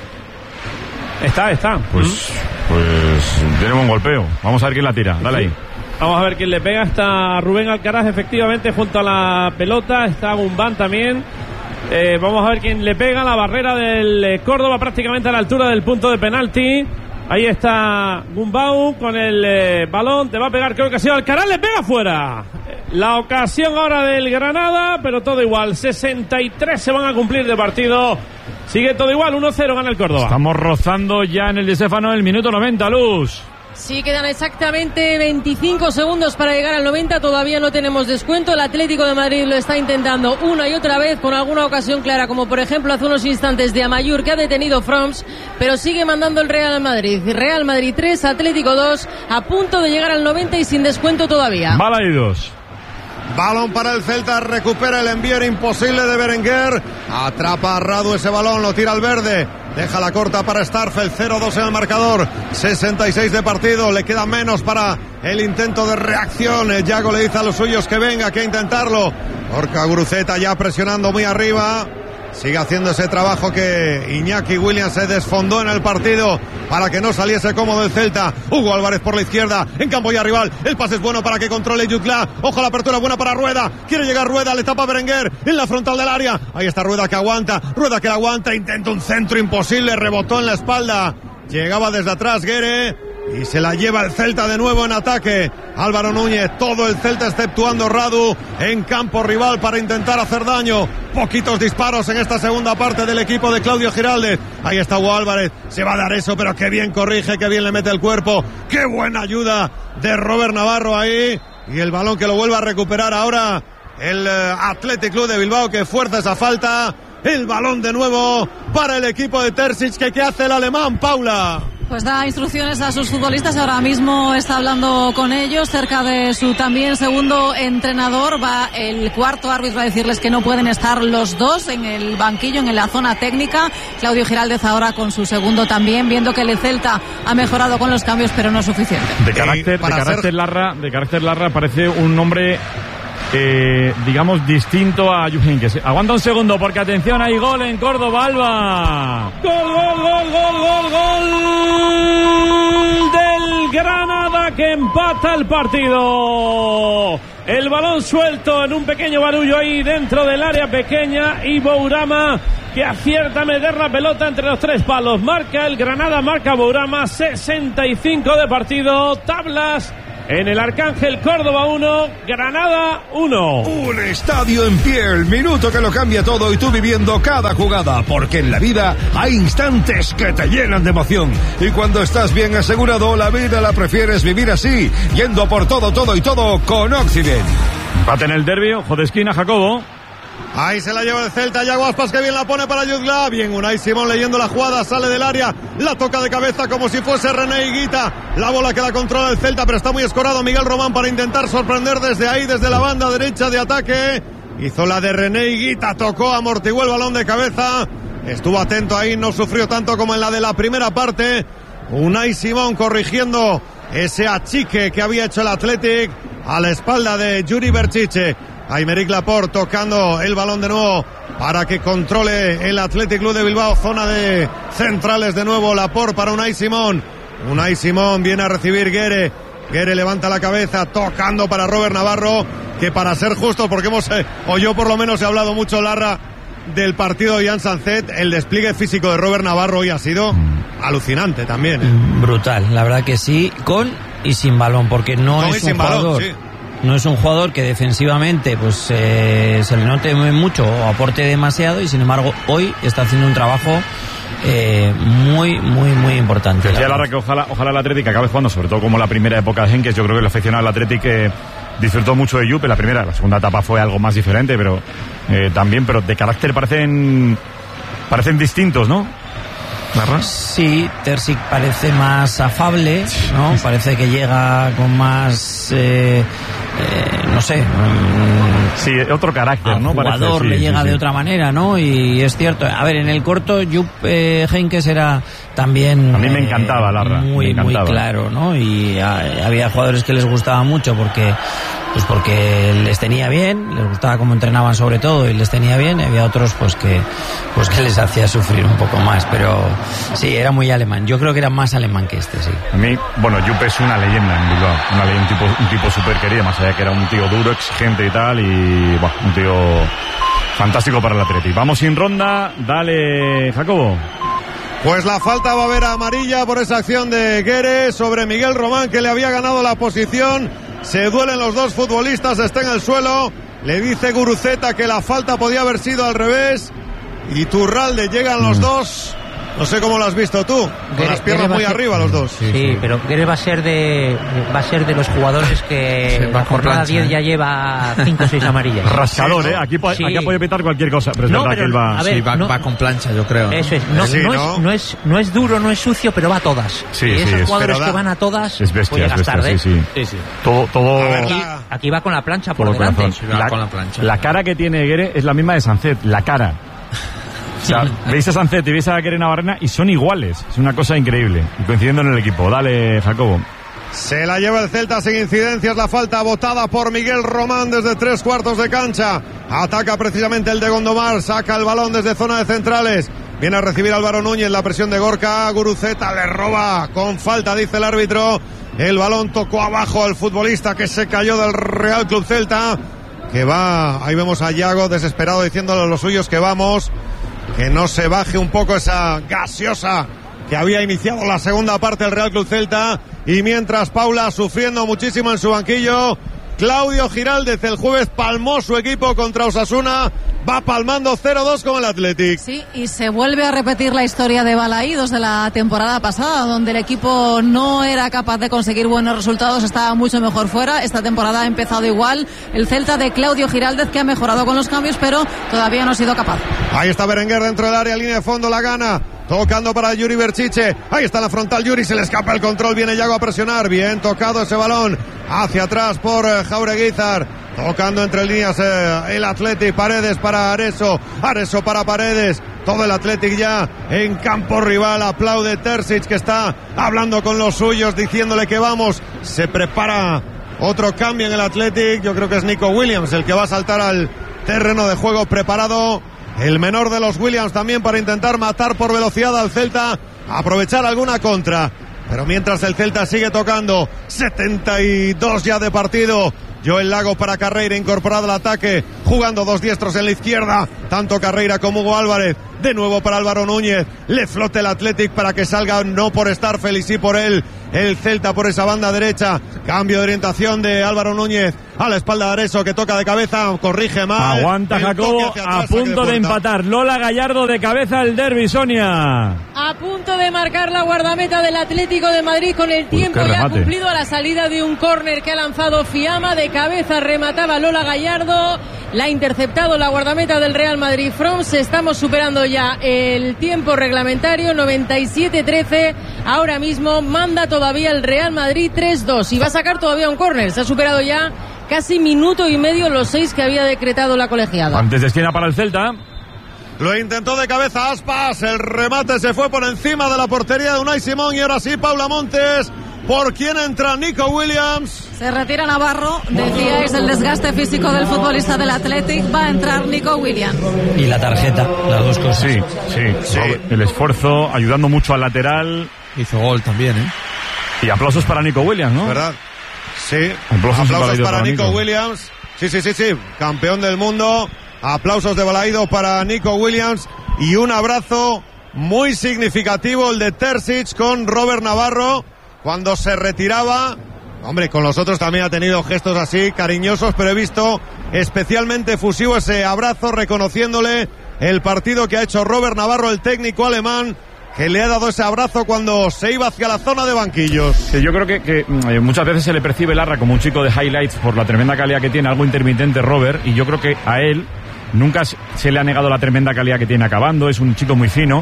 Está, está. Pues, ¿Mm? pues tenemos un golpeo. Vamos a ver quién la tira. Dale ahí. Vamos a ver quién le pega. Está Rubén Alcaraz, efectivamente, junto a la pelota. Está Gumbán también. Eh, vamos a ver quién le pega. La barrera del Córdoba prácticamente a la altura del punto de penalti. Ahí está Gumbau con el eh, balón, te va a pegar, creo que ha sido Alcaraz, le pega fuera. La ocasión ahora del Granada, pero todo igual, sesenta y tres se van a cumplir de partido. Sigue todo igual, uno cero gana el Córdoba. Estamos rozando ya en el Di Stéfano el minuto noventa, Luz. Sí, quedan exactamente veinticinco segundos para llegar al noventa, todavía no tenemos descuento. El Atlético de Madrid lo está intentando una y otra vez con alguna ocasión clara, como por ejemplo hace unos instantes de Amayur, que ha detenido Froms, pero sigue mandando el Real Madrid. Real Madrid tres, Atlético dos, a punto de llegar al noventa y sin descuento todavía. Bala y dos. Balón para el Celta, recupera el envío, era imposible de Berenguer. Atrapa a Radu ese balón, lo tira al verde. Deja la corta para Starfel, cero dos en el marcador. sesenta y seis de partido, le queda menos para el intento de reacción. Yago le dice a los suyos que venga, que intentarlo. Orca Guruceta ya presionando muy arriba. Sigue haciendo ese trabajo que Iñaki Williams se desfondó en el partido para que no saliese cómodo el Celta. Hugo Álvarez por la izquierda, en campo ya rival. El pase es bueno para que controle Jutgla. Ojo, la apertura buena para Rueda. Quiere llegar Rueda, le tapa Berenguer en la frontal del área. Ahí está Rueda que aguanta. Rueda que la aguanta, intenta un centro imposible, rebotó en la espalda. Llegaba desde atrás Guere. Y se la lleva el Celta de nuevo en ataque. Álvaro Núñez, todo el Celta exceptuando Radu en campo rival para intentar hacer daño. Poquitos disparos en esta segunda parte del equipo de Claudio Giraldez. Ahí está Hugo Álvarez, se va a dar eso, pero qué bien corrige, qué bien le mete el cuerpo. Qué buena ayuda de Robert Navarro ahí. Y el balón que lo vuelve a recuperar ahora el uh, Athletic Club de Bilbao, que fuerza esa falta. El balón de nuevo para el equipo de Terzic, que ¿qué hace el alemán, Paula? Pues da instrucciones a sus futbolistas, ahora mismo está hablando con ellos, cerca de su también segundo entrenador. Va el cuarto árbitro a decirles que no pueden estar los dos en el banquillo, en la zona técnica. Claudio Giraldez ahora con su segundo también, viendo que el Celta ha mejorado con los cambios, pero no es suficiente. De carácter, de carácter ser... Larra, de carácter Larra parece un nombre... Eh, digamos distinto a Juhenkes. Aguanta un segundo porque atención, hay gol en Córdoba, Alba. Gol, gol, gol, gol, gol, gol del Granada, que empata el partido. El balón suelto en un pequeño barullo ahí dentro del área pequeña y Bourama que acierta a meter la pelota entre los tres palos. Marca el Granada, marca Bourama, sesenta y cinco de partido, tablas en el Arcángel. Córdoba uno, Granada uno. Un estadio en pie, el minuto que lo cambia todo y tú viviendo cada jugada, porque en la vida hay instantes que te llenan de emoción. Y cuando estás bien asegurado, la vida la prefieres vivir así, yendo por todo, todo y todo con Occident. Empate en el derbi, ojo de esquina, Jacobo. Ahí se la lleva el Celta, Yago Aspas que bien la pone para Yuzla, bien Unai Simón leyendo la jugada, sale del área, la toca de cabeza como si fuese René Higuita, la bola que la controla el Celta, pero está muy escorado Miguel Román para intentar sorprender desde ahí, desde la banda derecha de ataque, hizo la de René Higuita, tocó, amortiguó el balón de cabeza, estuvo atento ahí, no sufrió tanto como en la de la primera parte. Unai Simón corrigiendo ese achique que había hecho el Athletic a la espalda de Yuri Berchiche. Aymeric Laporte tocando el balón de nuevo para que controle el Athletic Club de Bilbao. Zona de centrales de nuevo. Laporte para Unai Simón. Unai Simón viene a recibir Guerre. Guerre levanta la cabeza tocando para Robert Navarro, que para ser justo, porque hemos, eh, o yo por lo menos he hablado mucho, Larra, del partido de Jan Sanzet, el despliegue físico de Robert Navarro hoy ha sido alucinante también, ¿eh? Brutal, la verdad que sí, con y sin balón, porque no con es un jugador, balón, sí. No es un jugador que defensivamente pues eh, se le note mucho o aporte demasiado, y sin embargo hoy está haciendo un trabajo eh, muy, muy, muy importante. Decía Larra que ojalá, ojalá el Atlético acabe jugando, sobre todo como la primera época de Henkes. Yo creo que el aficionado del Atlético eh, disfrutó mucho de Juppe. La primera, la segunda etapa fue algo más diferente, pero eh, también, pero de carácter parecen parecen distintos, ¿no? ¿Larra? Sí, Terzic parece más afable, ¿no? Parece que llega con más, eh, eh, no sé, sí, otro carácter, ¿no? El jugador parece, sí, le llega sí, de sí. otra manera, ¿no? Y es cierto. A ver, en el corto, Juppe eh, Heynckes era también. A mí me encantaba, Larra. Muy, me encantaba. muy claro, ¿no? Y a, había jugadores que les gustaba mucho porque, pues porque les tenía bien, les gustaba cómo entrenaban sobre todo y les tenía bien. Y había otros, pues que, pues que les hacía sufrir un poco más. Pero sí, era muy alemán. Yo creo que era más alemán que este, sí. A mí, bueno, Juppe es una leyenda en Bilbao, una leyenda, un tipo, un tipo súper querido, más allá que era un tío duro, exigente y tal, y bueno, un tío fantástico para el Atleti. Vamos sin ronda, dale, Jacobo. Pues la falta va a haber amarilla por esa acción de Guerre sobre Miguel Román, que le había ganado la posición. Se duelen los dos futbolistas, está en el suelo. Le dice Guruceta que la falta podía haber sido al revés. Y Turralde, llegan los dos. No sé cómo lo has visto tú, con Guerre, las piernas muy ser, arriba los dos. Sí, sí, pero Guerre va a ser de va a ser de los jugadores que sí, en la jornada diez ¿eh? ya lleva cinco o seis amarillas. Rascador, ¿eh? Aquí, sí. aquí ha podido pitar cualquier cosa, pero es no, verdad pero, que él va... a ver, sí, va, no, va con plancha, yo creo. Eso es, no, sí, no, ¿no? Es, no, es, no es duro, no es sucio, pero va a todas. Sí, y esos sí, jugadores da, que van a todas, es bestia, es bestia, tarde. sí, sí. Sí, sí. Todo, todo... Aquí, aquí va con la plancha por Todo delante. corazón. Va La, con la plancha. la cara que tiene Guerre es la misma de Sanzet, la cara. O sea, veis a Sanzet y veis a Guerre Navarrena y son iguales. Es una cosa increíble. Y coincidiendo en el equipo. Dale, Jacobo. Se la lleva el Celta sin incidencias, la falta botada por Miguel Román desde tres cuartos de cancha. Ataca precisamente el de Gondomar, saca el balón desde zona de centrales. Viene a recibir Álvaro Núñez, la presión de Gorka. Guruceta le roba con falta, dice el árbitro. El balón tocó abajo al futbolista que se cayó del Real Club Celta. Que va, ahí vemos a Yago desesperado diciéndole a los suyos que vamos. Que no se baje un poco esa gaseosa que había iniciado la segunda parte del Real Club Celta. Y mientras Paula sufriendo muchísimo en su banquillo, Claudio Giraldez el jueves palmó su equipo contra Osasuna. Va palmando cero dos con el Athletic. Sí, y se vuelve a repetir la historia de Balaídos de la temporada pasada, donde el equipo no era capaz de conseguir buenos resultados, estaba mucho mejor fuera. Esta temporada ha empezado igual. El Celta de Claudio Giraldez, que ha mejorado con los cambios, pero todavía no ha sido capaz. Ahí está Berenguer dentro del área, línea de fondo, la gana. Tocando para Yuri Berchiche. Ahí está la frontal Yuri, se le escapa el control. Viene Yago a presionar. Bien tocado ese balón. Hacia atrás por eh, Jaureguizar. Tocando entre líneas eh, el Athletic. Paredes para Areso. Areso para Paredes. Todo el Athletic ya en campo rival. Aplaude Terzic, que está hablando con los suyos, diciéndole que vamos. Se prepara otro cambio en el Athletic. Yo creo que es Nico Williams el que va a saltar al terreno de juego preparado. El menor de los Williams también para intentar matar por velocidad al Celta, aprovechar alguna contra. Pero mientras el Celta sigue tocando, setenta y dos ya de partido, Joel Lago para Carreira, incorporado al ataque, jugando dos diestros en la izquierda, tanto Carreira como Hugo Álvarez. De nuevo para Álvaro Núñez, le flote el Athletic para que salga, no por estar feliz y por él, el Celta por esa banda derecha. Cambio de orientación de Álvaro Núñez a la espalda de Areso, que toca de cabeza, corrige mal. Aguanta Jacobo, a punto de, de empatar. Lola Gallardo de cabeza el derbi, Sonia. A punto de marcar la guardameta del Atlético de Madrid con el tiempo Uy, ya cumplido a la salida de un córner que ha lanzado Fiamma. De cabeza remataba Lola Gallardo. La ha interceptado la guardameta del Real Madrid. Froms, estamos superando ya el tiempo reglamentario, noventa y siete trece. Ahora mismo manda todavía el Real Madrid tres dos y va a sacar todavía un córner. Se ha superado ya casi minuto y medio los seis que había decretado la colegiada. Antes de esquina para el Celta. Lo intentó de cabeza Aspas, el remate se fue por encima de la portería de Unai Simón y ahora sí Paula Montes. ¿Por quién entra Nico Williams? Se retira Navarro, decíais el desgaste físico del futbolista del Athletic, va a entrar Nico Williams. Y la tarjeta, las dos cosas. Sí, sí, sí. El esfuerzo, ayudando mucho al lateral. Hizo gol también, ¿eh? Y aplausos para Nico Williams, ¿no? ¿Verdad? Sí, aplausos, aplausos para, para Nico, Nico Williams. Sí, sí, sí, sí, campeón del mundo. Aplausos de Balaído para Nico Williams y un abrazo muy significativo el de Terzic con Robert Navarro cuando se retiraba. Hombre, con los otros también ha tenido gestos así cariñosos, pero he visto especialmente efusivo ese abrazo reconociéndole el partido que ha hecho Robert Navarro, el técnico alemán, que le ha dado ese abrazo cuando se iba hacia la zona de banquillos. Sí, yo creo que, que muchas veces se le percibe Larra como un chico de highlights por la tremenda calidad que tiene, algo intermitente Robert, y yo creo que a él nunca se le ha negado la tremenda calidad que tiene acabando, es un chico muy fino.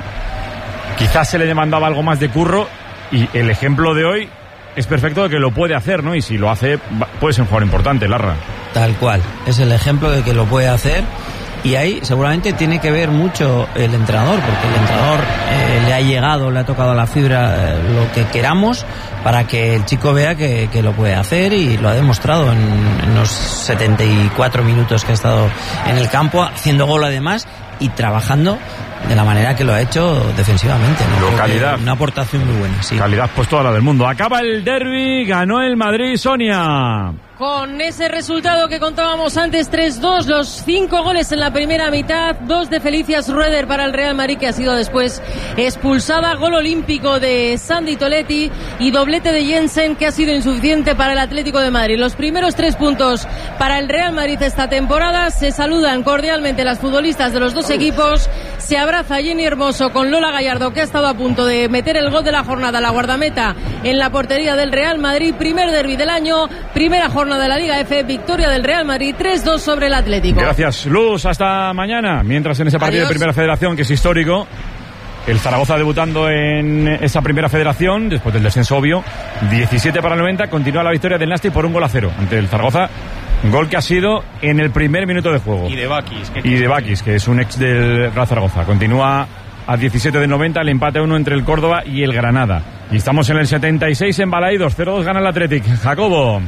Quizás se le demandaba algo más de curro y el ejemplo de hoy es perfecto de que lo puede hacer, ¿no? Y si lo hace, puede ser un jugador importante, Larra. Tal cual, es el ejemplo de que lo puede hacer. Y ahí seguramente tiene que ver mucho el entrenador, porque el entrenador eh, le ha llegado, le ha tocado a la fibra eh, lo que queramos para que el chico vea que, que lo puede hacer, y lo ha demostrado en, en los setenta y cuatro minutos que ha estado en el campo, haciendo gol además y trabajando de la manera que lo ha hecho defensivamente, ¿no? Calidad. Una aportación muy buena, sí. Calidad, pues toda la del mundo. Acaba el derbi, ganó el Madrid, Sonia. Con ese resultado que contábamos antes, tres dos, los cinco goles en la primera mitad, dos de Felicias Rueder para el Real Madrid, que ha sido después expulsada, gol olímpico de Sandy Toletti y doblete de Jensen, que ha sido insuficiente para el Atlético de Madrid. Los primeros tres puntos para el Real Madrid esta temporada. Se saludan cordialmente las futbolistas de los dos equipos. Se abraza Jenny Hermoso con Lola Gallardo, que ha estado a punto de meter el gol de la jornada, la guardameta en la portería del Real Madrid. Primer derbi del año, primera jornada de la Liga F, victoria del Real Madrid tres dos sobre el Atlético. Gracias, Luz, hasta mañana. Mientras en ese partido Adiós. de Primera Federación, que es histórico, el Zaragoza debutando en esa Primera Federación, después del descenso obvio, diecisiete para el noventa, continúa la victoria del Nasti por un gol a cero ante el Zaragoza. Gol que ha sido en el primer minuto de juego. Y de Bakis. Y de Bakis, que es un ex del Real Zaragoza. Continúa a diecisiete del noventa, el empate a uno entre el Córdoba y el Granada. Y estamos en el setenta y seis en Balaidos, cero dos gana el Athletic. Jacobo.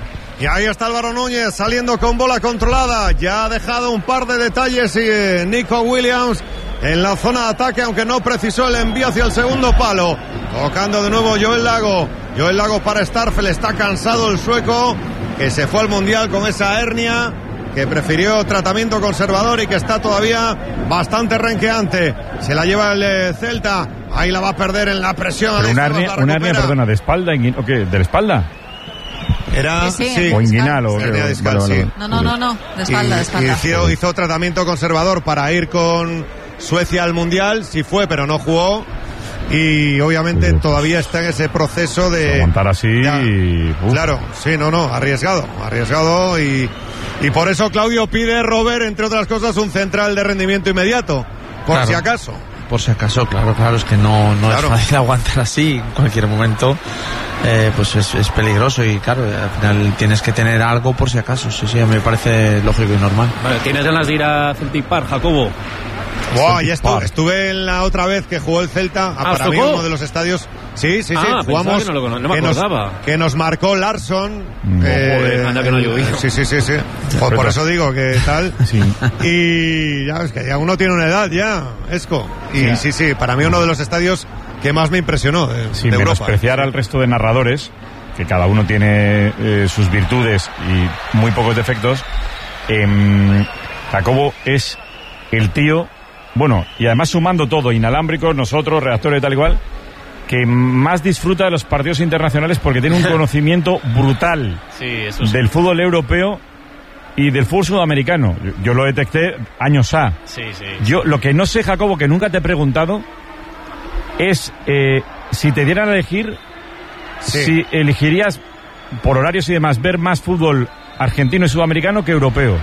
Y ahí está Álvaro Núñez saliendo con bola controlada. Ya ha dejado un par de detalles y eh, Nico Williams en la zona de ataque, aunque no precisó el envío hacia el segundo palo. Tocando de nuevo Joel Lago. Joel Lago para Starfel. Está cansado el sueco, que se fue al Mundial con esa hernia, que prefirió tratamiento conservador y que está todavía bastante renqueante. Se la lleva el eh, Celta. Ahí la va a perder en la presión. Pero una hernia, una hernia, perdona, ¿de espalda? ¿O qué? ¿De la espalda? Era sí, sí, sí, o inguinal o hernia discal, vale, vale, sí. No, no, no, no, de espalda, y, de espalda. Hizo, hizo tratamiento conservador para ir con Suecia al Mundial, sí fue, pero no jugó. Y obviamente sí, todavía está en ese proceso de aguantar así. Ya, y, claro, sí, no, no, arriesgado, arriesgado y, y por eso Claudio pide, Robert, entre otras cosas, un central de rendimiento inmediato, por claro. si acaso. Por si acaso, claro, claro, es que no, no claro. es fácil aguantar así en cualquier momento, eh, pues es, es peligroso y claro, al final tienes que tener algo por si acaso, sí, sí, a mí me parece lógico y normal. Vale, ¿tienes ganas de ir a Celtic Park, Jacobo? Wow, ya estuve, estuve en la otra vez que jugó el Celta, a, ¿Ah, para mí uno de los estadios. Sí, sí, sí, ah, jugamos. Que, no, lo, no me que, nos, que nos marcó Larsson. No, eh, joder, anda que no llovió. Sí, sí, sí, sí. Joder, por eso digo que tal. Sí. Y ya es que ya uno tiene una edad ya, Esco. Y sí, sí, sí, para mí uno de los estadios que más me impresionó de, sí, de Europa. Menospreciar al resto de narradores. que cada uno tiene eh, sus virtudes y muy pocos defectos, eh, Jacobo es el tío, bueno, y además sumando todo, inalámbricos, nosotros, reactores y tal igual, que más disfruta de los partidos internacionales porque tiene un conocimiento brutal sí, eso sí. del fútbol europeo y del fútbol sudamericano. Yo, yo lo detecté años A. Sí, sí. Yo lo que no sé, Jacobo, que nunca te he preguntado, es eh, si te dieran a elegir, sí. si elegirías, por horarios y demás, ver más fútbol argentino y sudamericano que europeo.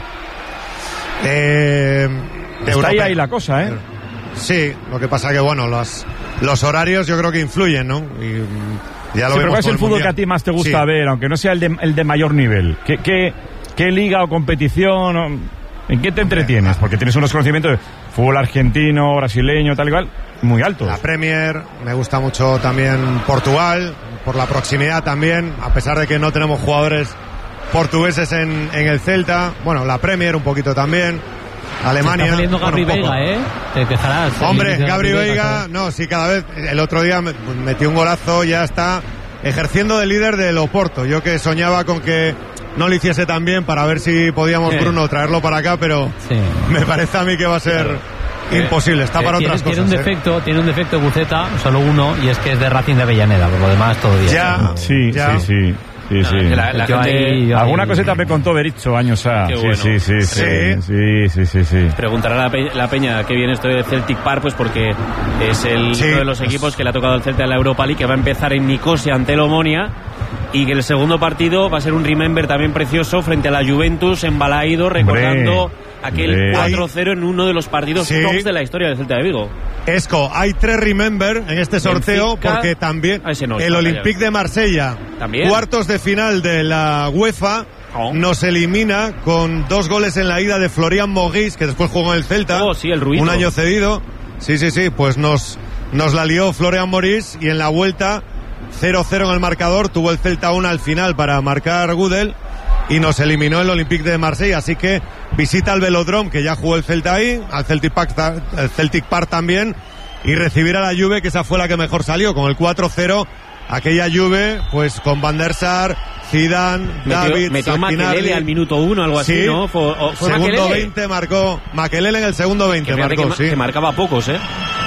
Eh, Está europeo. ahí, ahí la cosa, ¿eh? Sí, lo que pasa que, bueno, los, los horarios yo creo que influyen, ¿no? Y ya lo sí, pero vemos ¿cuál es con el fútbol mundial. que a ti más te gusta Sí. ver, aunque no sea el de, el de mayor nivel? ¿Qué, qué, qué liga o competición? O, ¿en qué te entretienes? Porque tienes unos conocimientos de fútbol argentino, brasileño, tal y cual, muy altos. La Premier, me gusta mucho también Portugal, por la proximidad también, a pesar de que no tenemos jugadores portugueses en, en el Celta. Bueno, la Premier un poquito también. Alemania. Está saliendo Gabri bueno, Veiga, ¿eh? Te quejarás. Hombre, Gabri Veiga, no, sí, cada vez, el otro día metió un golazo, ya está ejerciendo de líder del Oporto. Yo que soñaba con que no lo hiciese tan bien para ver si podíamos, sí. Bruno, traerlo para acá, pero sí. me parece a mí que va a ser imposible, está eh, para tiene, otras tiene cosas. Un defecto, ¿eh? Tiene un defecto Buceta, solo uno, y es que es de Racing de Avellaneda, por lo demás todo bien. Ya, sí, ya. sí, sí. Sí, sí. La, la yo gente... ahí, yo Alguna ahí... cosita me contó Bericho años A. Qué Sí, bueno. sí, sí, sí, sí, sí, sí, sí. Preguntará la, pe la peña qué viene esto de Celtic Park, pues porque es el, Sí. uno de los equipos que le ha tocado al Celta en la Europa League, que va a empezar en Nicosia ante el Omonia, y que el segundo partido va a ser un remember también precioso frente a la Juventus en Balaído, recordando Hombre, aquel hombre. cuatro cero en uno de los partidos Sí. tops de la historia del Celta de Vigo. Esco, hay tres remember en este sorteo Benfica, porque también ah, ese no, el está, Olympique ya. de Marsella, También. cuartos de final de la UEFA, Oh. nos elimina con dos goles en la ida de Florian Mogis, que después jugó en el Celta, Oh, sí, el Ruito. un año cedido. Sí, sí, sí, pues nos, nos la lió Florian Mogis y en la vuelta cero cero en el marcador, tuvo el Celta una al final para marcar Gudel y nos eliminó el Olympique de Marsella, así que visita al Velodrome, que ya jugó el Celta ahí, al Celtic Park, el Celtic Park también, y recibir a la Juve, que esa fue la que mejor salió, con el cuatro cero, aquella Juve, pues con Van der Sar, Zidane, Metió, David, metió Santinardi. Makelele al minuto uno, algo así, Sí. ¿no? Fue, o- fue Segundo Makelele. veinte marcó, Makelele en el segundo veinte Que fíjate marcó, que, ma- sí. que marcaba pocos, ¿eh?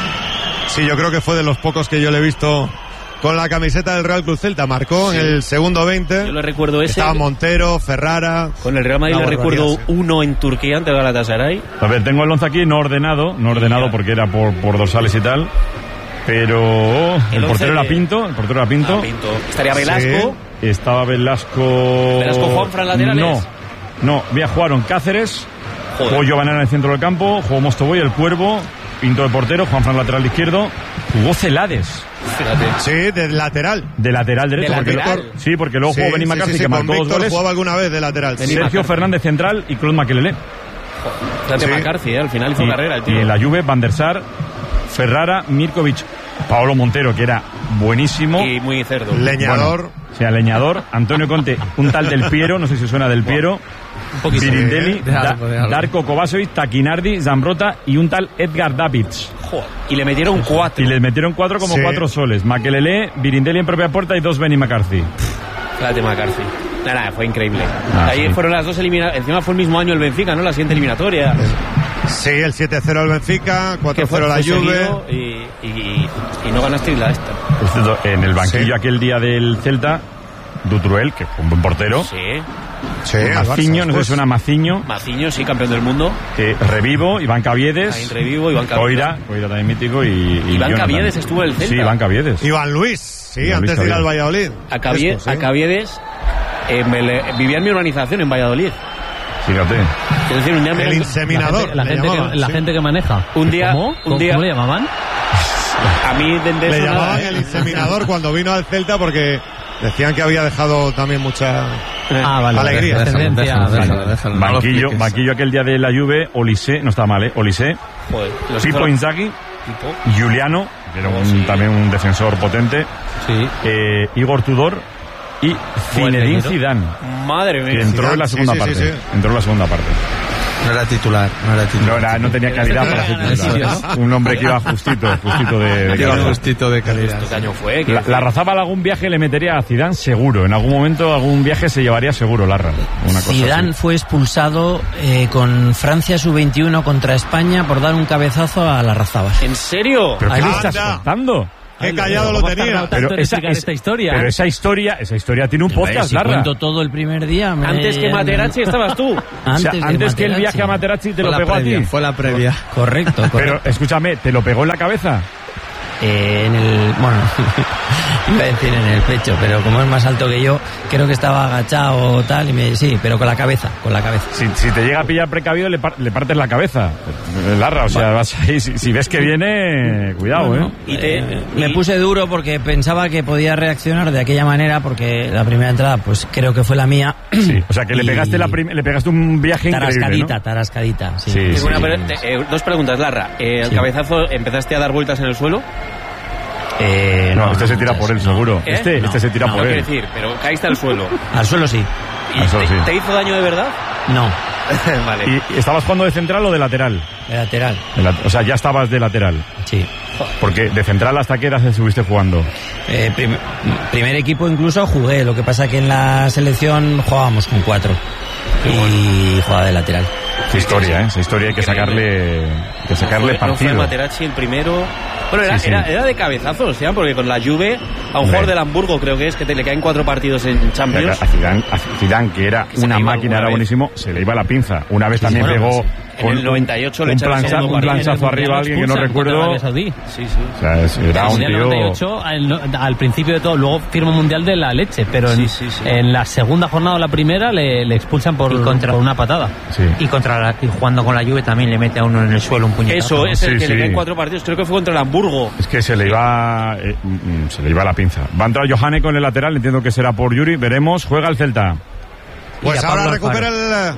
Sí, yo creo que fue de los pocos que yo le he visto con la camiseta del Real Club Celta. Marcó Sí. en el segundo veinte. Yo le recuerdo ese. Estaba Montero, Ferrara. Con el Real Madrid Una le recuerdo barbaridad, sí. uno en Turquía ante Galatasaray. A ver, tengo el once aquí no ordenado, no ordenado porque era por, por dorsales y tal. Pero el, El once portero de- era Pinto, el portero era Pinto. Ah, Pinto. Estaría Velasco. Estaba Velasco. Velasco, Juanfran, laterales. No, no, había jugaron Cáceres, Joder. jugó Giovanna en el centro del campo, jugó Mostovoy, el Cuervo, Pinto de portero, Juanfran lateral izquierdo, jugó Celades. Fíjate. Sí, de lateral. De lateral derecho. De porque lateral. lo- sí, porque luego Sí, jugó Benny sí, McCarthy, sí, sí, que con marcó dos Víctor goles. jugaba alguna vez de lateral. Benny Sergio McCarthy. Fernández central y Claude Makelele. Fíjate Sí. McCarthy, ¿eh? Al final hizo Y, carrera el y tío. en la Juve, Van der Sar, Ferrara, Mirkovic, Paolo Montero, que era buenísimo. Y muy cerdo. Leñador. Bueno, o sea, leñador, Antonio Conte, un tal Del Piero, no sé si suena Del Piero, Un poquito. Birindelli, de algo, de algo. Darko Kovacevic, Takinardi, Zambrota y un tal Edgar Davids. Joder. Y le metieron cuatro. Y les metieron cuatro como Sí. cuatro soles. Makelele, Birindelli en propia puerta y dos Benny McCarthy. Fíjate McCarthy. Nada, nada, fue increíble. Ah, Ahí sí. fueron las dos eliminatorias. Encima fue el mismo año el Benfica, ¿no? La siguiente eliminatoria. Sí, el siete cero al Benfica, Que cuatro fue, cero la fue Juve. seguido y, y, y no ganaste la esta. Por cierto, en el banquillo Sí. aquel día del Celta, Dutruel, que fue un buen portero. Sí. Sí, el Barça, Maciño, no sé después. si suena Maciño. Maciño, sí, campeón del mundo. Que Revivo, Iván Caviedes. Ahí Revivo, Iván Caviedes. Coira, Coira también mítico y, y Iván Jonathan. Caviedes estuvo en el Celta. Sí, Iván Caviedes. Iván Luis, sí, Iván antes Luis de ir al Caviedes. Valladolid. A, Cavie- Esto, sí. a Caviedes eh, me le- vivía en mi urbanización en Valladolid. Fíjate. Es decir, un día me El lo- inseminador. La le gente, llamaban, que, la sí. gente que maneja. Un día- ¿Cómo? un ¿Cómo, día- ¿Cómo le llamaban? a mí de, de Le eso nada, llamaban ¿eh? el inseminador cuando vino al Celta porque decían que había dejado también mucha Ah, vale. alegría. Déjalo, Descendencia. déjalo, Déjalo, déjalo. déjalo, no lo Banquillo, expliques. banquillo aquel día de la Juve, Olise, no está mal, ¿eh? Olise, Joder, los Pipo hizo- Inzaghi, Pipo. Juliano, que era Oh, un- sí. también un defensor potente, Sí. eh, Igor Tudor y Zinedine delantero. Zidane, Madre que mía. entró en la sí, segunda sí, sí, parte. sí. Entró en la segunda parte. No era titular, no era titular. No, era, no tenía calidad para ser titular. Un hombre que iba justito, justito de, de calidad. Justito de calidad. ¿Qué año fue? La, la Razabal algún viaje le metería a Zidane seguro. En algún momento algún viaje se llevaría seguro Larra. Una cosa Zidane así. fue expulsado eh, con Francia sub veintiuno contra España por dar un cabezazo a la Razabal. ¿En serio? ¿Pero qué Ahí le está. estás contando? Qué callado lo tenía. Pero esa, es, esta historia. pero esa historia, esa historia tiene un podcast, Si Larra. cuento todo el primer día. Me... Antes que Materazzi estabas tú. Antes, o sea, de antes que el Materazzi. viaje a Materazzi te Fue lo la pegó previa, a ti. Fue la previa. Correcto, correcto. Pero escúchame, ¿te lo pegó en la cabeza? Eh, en el, bueno, iba a decir en el pecho, pero como es más alto que yo, creo que estaba agachado o tal, y me sí, pero con la cabeza, con la cabeza. Si, si te llega a pillar precavido, le, par, le partes la cabeza. Larra, o sea, bueno. vas ahí, si, si ves que viene, cuidado, bueno, ¿eh? Y te, eh, y... Me puse duro porque pensaba que podía reaccionar de aquella manera, porque la primera entrada, pues creo que fue la mía. Sí, o sea, que y... le pegaste la prim le pegaste un viaje tarascadita, increíble, ¿no? Tarascadita, sí. sí, sí, una, sí. eh, dos preguntas, Larra. Eh, ¿El sí. cabezazo empezaste a dar vueltas en el suelo? Eh, No, no, este no, se tira por él, no. seguro. ¿Eh? Este, No, este se tira no, por No él. quiero decir, pero caíste al suelo. Al suelo sí. ¿Y Al suelo, te, sí. te hizo daño de verdad? No, Vale. ¿Y estabas jugando de central o de lateral? de lateral, De la- o sea, ya estabas de lateral. sí. Porque de central, ¿hasta qué edad estuviste jugando? Eh, prim- primer equipo incluso jugué, lo que pasa que en la selección jugábamos con cuatro y jugaba de lateral. Esa historia, ¿eh? Esa historia hay que sacarle, hay que sacarle ¿No fue, ¿No fue partido. Materazzi el primero? Bueno, era, Sí, sí. Era, era de cabezazos, ¿ya? Porque con la Juve, a un Hombre. jugador del Hamburgo creo que es, que te le caen cuatro partidos en Champions. A Zidane, a Zidane, que era Que se una le iba máquina, alguna era vez. buenísimo, se le iba la pinza. Una vez Sí, también bueno, pegó pues, en con el noventa y ocho un, le echaron plancha- segundo un partido. planchazo arriba a alguien que no recuerdo. Sí, Sí, sí. O sea, es- era un En el tío... noventa y ocho, al, al principio de todo, luego firma un mundial de la leche, pero en, Sí, sí, sí. en la segunda jornada o la primera le, le expulsan por, Y contra- por una patada. Sí. Y contra la, y jugando con la Juve también le mete a uno en el suelo un puñetazo. Eso, es el Sí, que sí. le caen cuatro partidos. Creo que fue contra el Hamburgo. Es que se le iba eh, mm, se le iba la pinza. Va a entrar Johane con el lateral, entiendo que será por Yuri, veremos. Juega el Celta. Pues Mira, ahora Pablo recupera el...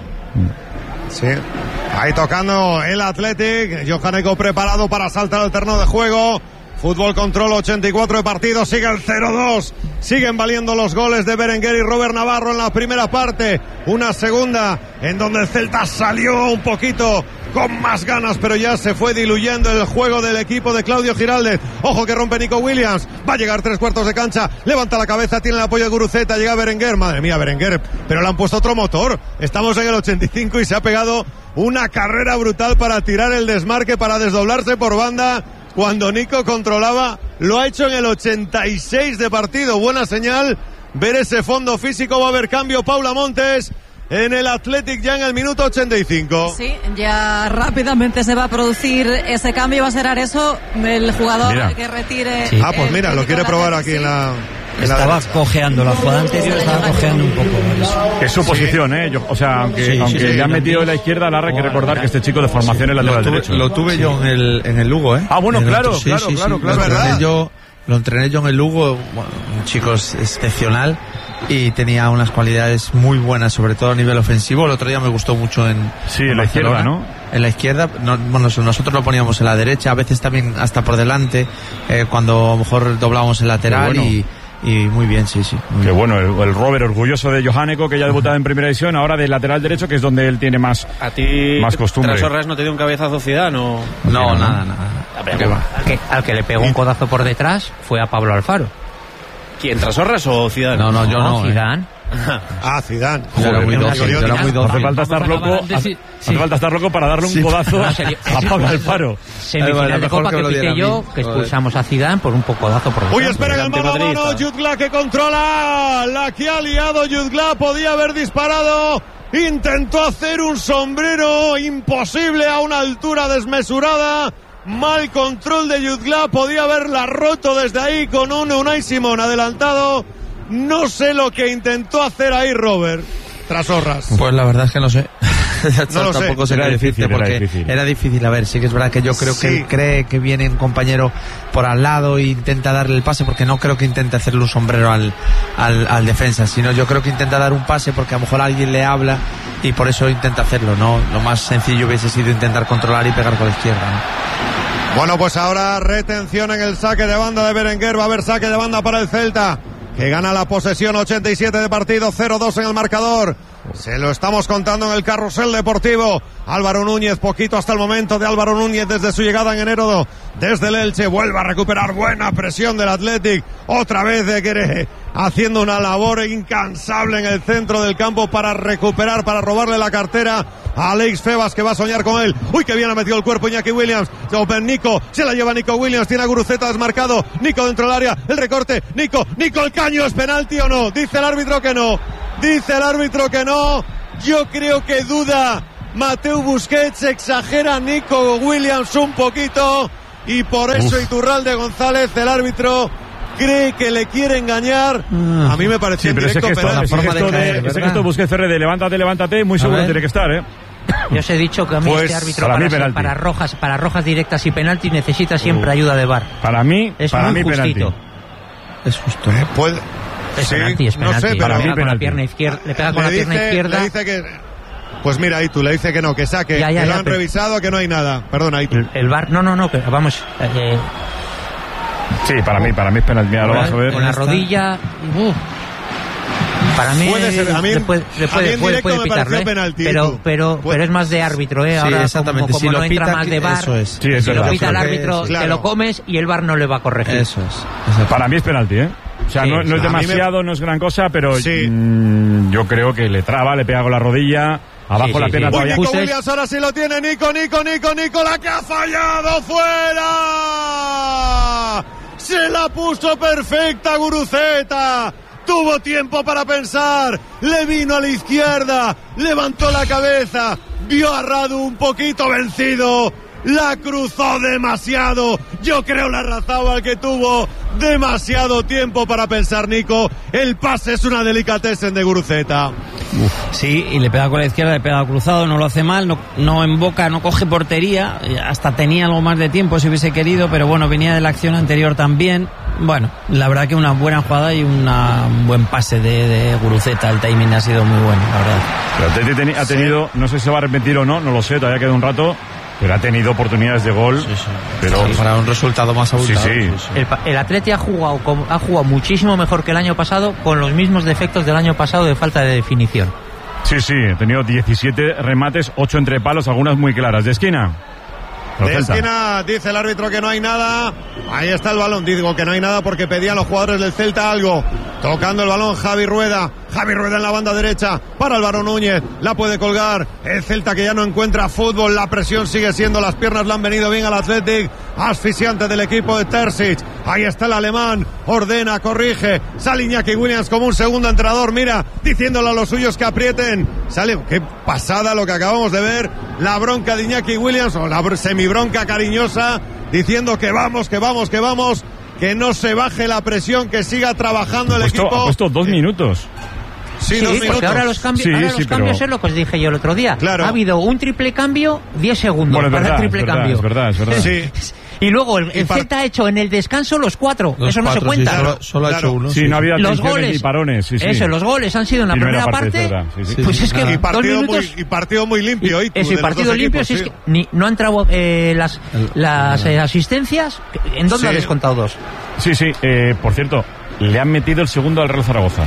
Sí. Ahí tocando el Athletic. Johaneko preparado para saltar al terreno de juego. Fútbol Control, ochenta y cuatro de partido. Sigue el cero dos. Siguen valiendo los goles de Berenguer y Robert Navarro en la primera parte. Una segunda en donde el Celta salió un poquito con más ganas, pero ya se fue diluyendo el juego del equipo de Claudio Giraldez. Ojo que rompe Nico Williams. Va a llegar tres cuartos de cancha. Levanta la cabeza, tiene el apoyo de Guruceta. Llega Berenguer. Madre mía, Berenguer. Pero le han puesto otro motor. Estamos en el ochenta y cinco y se ha pegado una carrera brutal para tirar el desmarque, para desdoblarse por banda. Cuando Nico controlaba, lo ha hecho en el ochenta y seis de partido. Buena señal. Ver ese fondo físico. Va a haber cambio. Paula Montes en el Athletic ya en el minuto ochenta y cinco. Sí, ya rápidamente se va a producir ese cambio. Va a ser Areso, el jugador Mira. que retire. Sí. Ah, pues el mira, lo técnico quiere de probar Athletic, aquí en sí. la... en la Estaba derecha. cojeando, la jugada anterior estaba cojeando un poco. por eso. Es su posición, ¿eh? Yo- o sea, aunque, Sí, aunque sí, sí, le han sí. metido en la izquierda, Larra, hay que recordar que este chico de formación es Lo lateral tuve, derecho. lo tuve yo en el, en el Lugo, ¿eh? Ah, bueno, En el claro, otro- sí, claro, sí, claro, sí. claro, Lo entrené ¿verdad? yo, lo entrené yo en el Lugo, bueno, un chico es- excepcional y tenía unas cualidades muy buenas, sobre todo a nivel ofensivo. El otro día me gustó mucho en, Sí, en en la izquierda, Barcelona. ¿no? En la izquierda, no- bueno, nosotros lo poníamos en la derecha, a veces también hasta por delante, eh, cuando a lo mejor doblábamos el lateral. Qué bueno. y, y muy bien, sí, sí. muy Que bien. bueno, el, el Robert orgulloso de Joháneko, que ya ha debutado en primera división, ahora de lateral derecho, que es donde él tiene más, ¿A ti, más costumbre. tras Horras, no te dio un cabezazo Zidane o...? No, no, nada, nada. ¿Qué va? Al que, al que le pegó un codazo por detrás fue a Pablo Alfaro. ¿Quién, tras Horras o Zidane? No, no, yo no. eh. Zidane. Ah, Zidane. Yo era muy Joder, dócil, yo era muy No hace dócil. falta estar loco, Antes sí, hace, hace falta estar loco para darle un Sí. codazo No, serio. a Pablo Alfaro. Semifinal bueno, de mejor Copa que que me lo diera pisé a yo, mí. que Joder. expulsamos a Zidane por un poco codazo por detrás. Uy, espera el mano a mano. Jutgla que controla. La que ha liado Jutgla. Podía haber disparado. Intentó hacer un sombrero imposible a una altura desmesurada. Mal control de Jutgla. Podía haberla roto desde ahí con un Unai Simón adelantado. No sé lo que intentó hacer ahí Robert. Tras Horras. Pues la verdad es que no sé. No lo sé. Tampoco sé Era qué decirte, difícil, era porque difícil. era difícil. A ver, sí que es verdad que yo creo Sí. que él cree que viene un compañero por al lado e intenta darle el pase, porque no creo que intente hacerle un sombrero al, al, al defensa, sino yo creo que intenta dar un pase porque a lo mejor alguien le habla y por eso intenta hacerlo, ¿no? Lo más sencillo hubiese sido intentar controlar y pegar con la izquierda, ¿no? Bueno, pues ahora retención en el saque de banda de Berenguer. Va a haber saque de banda para el Celta, que gana la posesión. Ochenta y siete de partido, cero dos en el marcador. Se lo estamos contando en el carrusel deportivo. Álvaro Núñez, poquito hasta el momento de Álvaro Núñez desde su llegada en enero desde el Elche. Vuelve a recuperar buena presión del Athletic. Otra vez de Quere haciendo una labor incansable en el centro del campo para recuperar, para robarle la cartera a Alex Febas, que va a soñar con él. Uy, que bien ha metido el cuerpo Iñaki Williams. Nico, se la lleva Nico Williams, tiene a Guruceta desmarcado. Nico dentro del área, el recorte. Nico, Nico el caño, ¿es penalti o no? Dice el árbitro que no. Dice el árbitro que no. Yo creo que duda Mateu Busquets, exagera Nico Williams un poquito. Y por eso Uf. Iturralde González, el árbitro, cree que le quiere engañar. Uh, a mí me pareció sí, pero ese gesto, la forma de caer, ese gesto Busquets Ferrer de levántate, levántate, muy seguro tiene que estar, ¿eh? Yo os he dicho que a mí pues, este árbitro para, para, para rojas, para rojas directas y penalti necesita siempre uh, ayuda de V A R. Para mí, es para muy mí justito. Penalti. Es justo. Eh, puede, es sí, penalti, es penalti. No sé, para mí le pega penalti. Con la pierna izquierda, le pega con le la dice, pierna izquierda. Le dice que, pues mira, ahí tú le dice que no, que saque, ya, ya, que ya, lo han pero, revisado, que no hay nada. Perdona, ahí tú. El, el V A R, no, no, no, que vamos. Eh, sí, para mí, para mí es penalti. Mira, lo vas a ver. Con la rodilla. Uh, Para mí, puede ser, a mí, le puede, le puede, a mí en puede, puede pitarlo, ¿eh? penalti, pero, pero, pero es más de árbitro, ¿eh? Ahora, sí, exactamente. como, como si no lo entra pita, más de V A R, eso es. Sí, es si verdad, lo pita el árbitro, es, claro. Te lo comes y el V A R no le va a corregir. Eso es. Para mí es penalti, ¿eh? O sea, sí, no, no es demasiado, me... no es gran cosa, pero sí. mmm, yo creo que le traba, le pega con la rodilla. Abajo sí, la sí, pierna sí. todavía. Nico Williams ahora sí lo tiene. Nico, Nico, Nico, Nico, la que ha fallado fuera. Se la puso perfecta Guruceta. Tuvo tiempo para pensar. Le vino a la izquierda. Levantó la cabeza. Vio a Radu un poquito vencido. La cruzó demasiado. Yo creo la Razzábal que tuvo demasiado tiempo para pensar Nico. El pase es una delicatessen de Guruceta. Uf. Sí, y le pega con la izquierda, le pega cruzado, no lo hace mal, no, no emboca, no coge portería. Hasta tenía algo más de tiempo si hubiese querido, pero bueno, venía de la acción anterior también. Bueno, la verdad que una buena jugada y una, un buen pase de, de Guruceta. El timing ha sido muy bueno, la verdad. Pero Teti ha tenido, no sé si se va a arrepentir o no, no lo sé, todavía queda un rato. Pero ha tenido oportunidades de gol. Sí, sí. Pero sí, para un resultado más abultado. Sí, sí. El, el Atleti ha jugado, ha jugado muchísimo mejor que el año pasado, con los mismos defectos del año pasado de falta de definición. Sí, sí, ha tenido diecisiete remates, ocho entre palos, algunas muy claras. ¿De esquina? De esquina dice el árbitro que no hay nada. Ahí está el balón. Digo que no hay nada porque pedían los jugadores del Celta algo. Tocando el balón Javi Rueda. Javi Rueda en la banda derecha para Álvaro Núñez. La puede colgar. El Celta que ya no encuentra fútbol. La presión sigue siendo. Las piernas le han venido bien al Athletic. Asfixiante del equipo de Terzic. Ahí está el alemán. Ordena, corrige. Sale Iñaki Williams como un segundo entrenador. Mira, diciéndole a los suyos que aprieten. Sale. Qué pasada lo que acabamos de ver. La bronca de Iñaki Williams. O la semibronca cariñosa. Diciendo que vamos, que vamos, que vamos. Que no se baje la presión. Que siga trabajando el ha puesto, equipo. Ha puesto dos minutos. Sí, sí, dos porque minutos. ahora los cambios, sí, ahora sí, los cambios pero... es lo que os dije yo el otro día. Claro. Ha habido un triple cambio, diez segundos bueno, para verdad, el triple es verdad, cambio. Es verdad, es verdad. Sí. Y luego el, y el par... Celta ha hecho en el descanso los cuatro. Los Eso cuatro, no se cuenta. Sí, solo, solo claro. ha hecho uno. Sí, sí. no había los goles ni parones. Sí, sí. Eso, los goles han sido en la y no primera parte. parte, sí, sí. Pues es que y partido, dos minutos, muy, y partido muy limpio. Y, eso, y partido limpio, equipos, si sí. es que ni, no han entrado eh, las, las eh, asistencias. ¿En dónde sí. han descontado dos? Sí, sí. Eh, por cierto, le han metido el segundo al Real Zaragoza.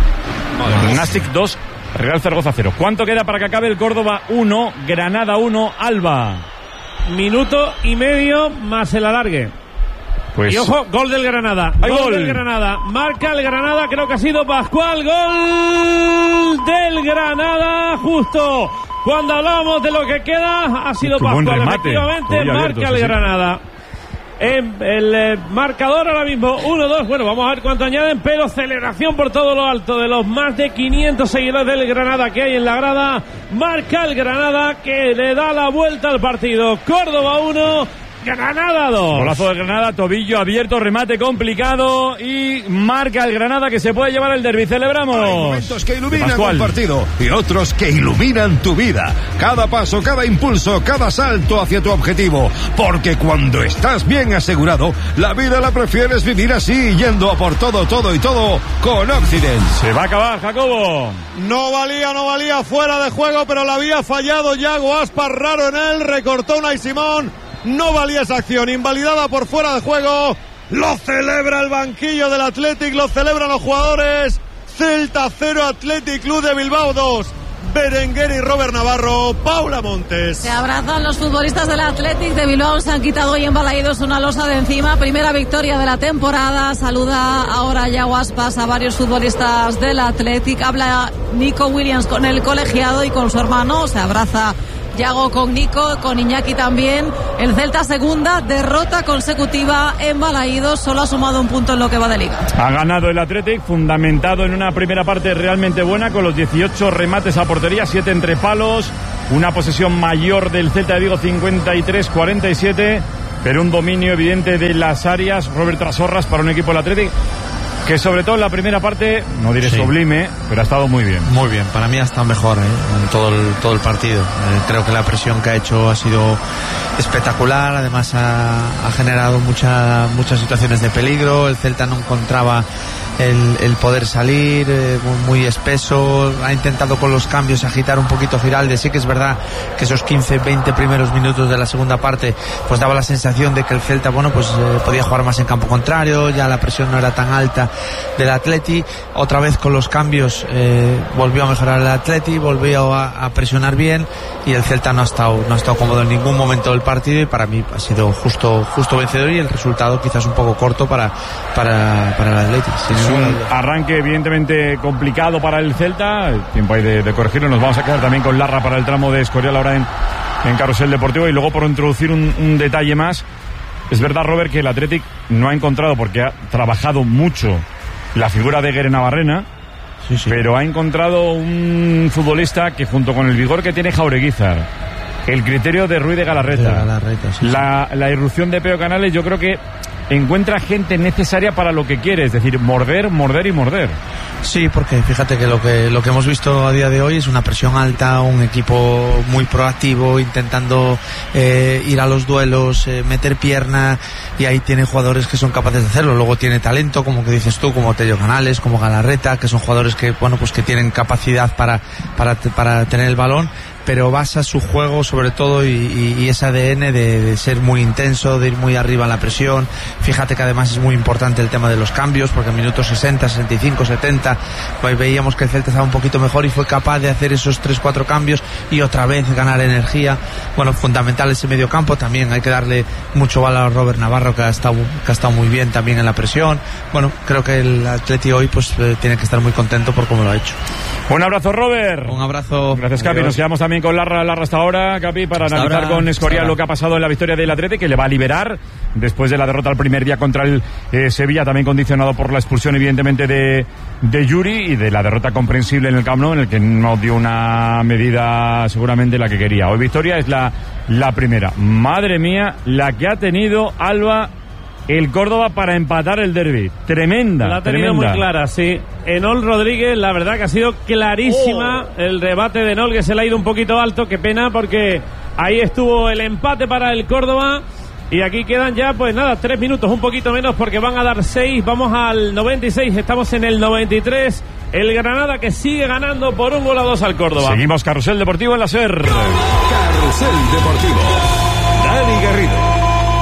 Nastic dos. Real Zaragoza cero. ¿Cuánto queda para que acabe el Córdoba uno, Granada uno, Alba? Minuto y medio más el alargue. Pues... Y ojo, gol del Granada. Gol, gol del Granada. Marca el Granada, creo que ha sido Pascual. Gol del Granada, justo cuando hablamos de lo que queda, ha sido Pascual. Remate. Efectivamente, marca abierto, el sí, Granada. En el eh, marcador ahora mismo uno dos, bueno, vamos a ver cuánto añaden, pero celebración por todo lo alto de los más de quinientos seguidores del Granada que hay en la grada. Marca el Granada que le da la vuelta al partido. Córdoba uno, Granada dos. Golazo de Granada, tobillo abierto, remate complicado y marca el Granada que se puede llevar el derbi. Celebramos. Hay momentos que iluminan un partido y otros que iluminan tu vida. Cada paso, cada impulso, cada salto hacia tu objetivo. Porque cuando estás bien asegurado, la vida la prefieres vivir así, yendo a por todo, todo y todo con Occident. Se va a acabar, Jacobo. No valía, no valía, fuera de juego, pero la había fallado Yago Aspas, raro en él, recortó Unai Simón. No valía esa acción, invalidada por fuera de juego. Lo celebra el banquillo del Athletic, lo celebran los jugadores. Celta cero, Athletic Club de Bilbao dos. Berenguer y Robert Navarro. Paula Montes. Se abrazan los futbolistas del Athletic de Bilbao, se han quitado hoy en Balaídos una losa de encima, primera victoria de la temporada. Saluda ahora Yago Aspas a varios futbolistas del Athletic, habla Nico Williams con el colegiado y con su hermano, se abraza Yago con Nico, con Iñaki también. El Celta segunda derrota consecutiva en Balaídos, solo ha sumado un punto en lo que va de liga. Ha ganado el Athletic, fundamentado en una primera parte realmente buena, con los dieciocho remates a portería, siete entre palos, una posesión mayor del Celta de Vigo, cincuenta y tres cuarenta y siete, pero un dominio evidente de las áreas, Robert Trasorras, para un equipo del Athletic que sobre todo en la primera parte, no diré sí. sublime, pero ha estado muy bien. Muy bien, para mí ha estado mejor ¿eh? en todo el, todo el partido. Eh, creo que la presión que ha hecho ha sido espectacular, además ha, ha generado mucha, muchas situaciones de peligro. El Celta no encontraba el, el poder salir, eh, muy, muy espeso, ha intentado con los cambios agitar un poquito Giralde. Sí que es verdad que esos quince veinte primeros minutos de la segunda parte pues daba la sensación de que el Celta, bueno, pues eh, podía jugar más en campo contrario, ya la presión no era tan alta del Atleti. Otra vez con los cambios eh, volvió a mejorar el Atleti, volvió a, a presionar bien, y el Celta no ha estado no ha estado cómodo en ningún momento del partido, y para mí ha sido justo justo vencedor, y el resultado quizás un poco corto para para, para el Atleti. Es un arranque evidentemente complicado para el Celta, tiempo hay de, de corregirlo. Nos vamos a quedar también con Larra para el tramo de Escorial ahora en, en Carrusel Deportivo. Y luego, por introducir un, un detalle más, es verdad, Robert, que el Athletic no ha encontrado, porque ha trabajado mucho la figura de Guere Navarrena, sí, sí. pero ha encontrado un futbolista que, junto con el vigor que tiene Jaureguizar, el criterio de Ruiz de Galarreta, de Galarreta sí, la, sí. la irrupción de Peo Canales, yo creo que encuentra gente necesaria para lo que quiere, es decir, morder, morder y morder. Sí, porque fíjate que lo que lo que hemos visto a día de hoy es una presión alta, un equipo muy proactivo, intentando eh, ir a los duelos, eh, meter pierna, y ahí tiene jugadores que son capaces de hacerlo. Luego tiene talento, como que dices tú, como Tello Canales, como Galarreta, que son jugadores que, bueno, pues que tienen capacidad para para para tener el balón, pero basa su juego sobre todo y, y, y ese A D N de, de ser muy intenso, de ir muy arriba en la presión. Fíjate que además es muy importante el tema de los cambios, porque en minutos sesenta, sesenta y cinco, setenta pues veíamos que el Celta estaba un poquito mejor y fue capaz de hacer esos tres cuatro cambios y otra vez ganar energía. Bueno, fundamental ese medio campo. También hay que darle mucho valor a Robert Navarro, que ha estado, que ha estado muy bien también en la presión. Bueno, creo que el Atleti hoy pues eh, tiene que estar muy contento por cómo lo ha hecho. Un abrazo, Robert. Un abrazo. Gracias, Capi. Nos quedamos también con Larra, Larra hasta ahora, Capi, para hasta analizar ahora, con Escorial lo que ha pasado en la victoria del Atleti, que le va a liberar después de la derrota el primer día contra el eh, Sevilla, también condicionado por la expulsión evidentemente de, de Yuri, y de la derrota comprensible en el Camp Nou, en el que no dio una medida seguramente la que quería. Hoy victoria es la, la primera. Madre mía, la que ha tenido Alba el Córdoba para empatar el derbi. Tremenda. La ha tenido tremenda. muy clara, sí. Enol Rodríguez, la verdad que ha sido clarísima. Oh. El rebate de Enol, que se le ha ido un poquito alto. Qué pena, porque ahí estuvo el empate para el Córdoba. Y aquí quedan ya, pues nada, tres minutos, un poquito menos, porque van a dar seis. Vamos al noventa y seis, estamos en el noventa y tres. El Granada, que sigue ganando por un gol a dos al Córdoba. Seguimos Carrusel Deportivo en la SER. Carrusel Deportivo. Dani Garrido.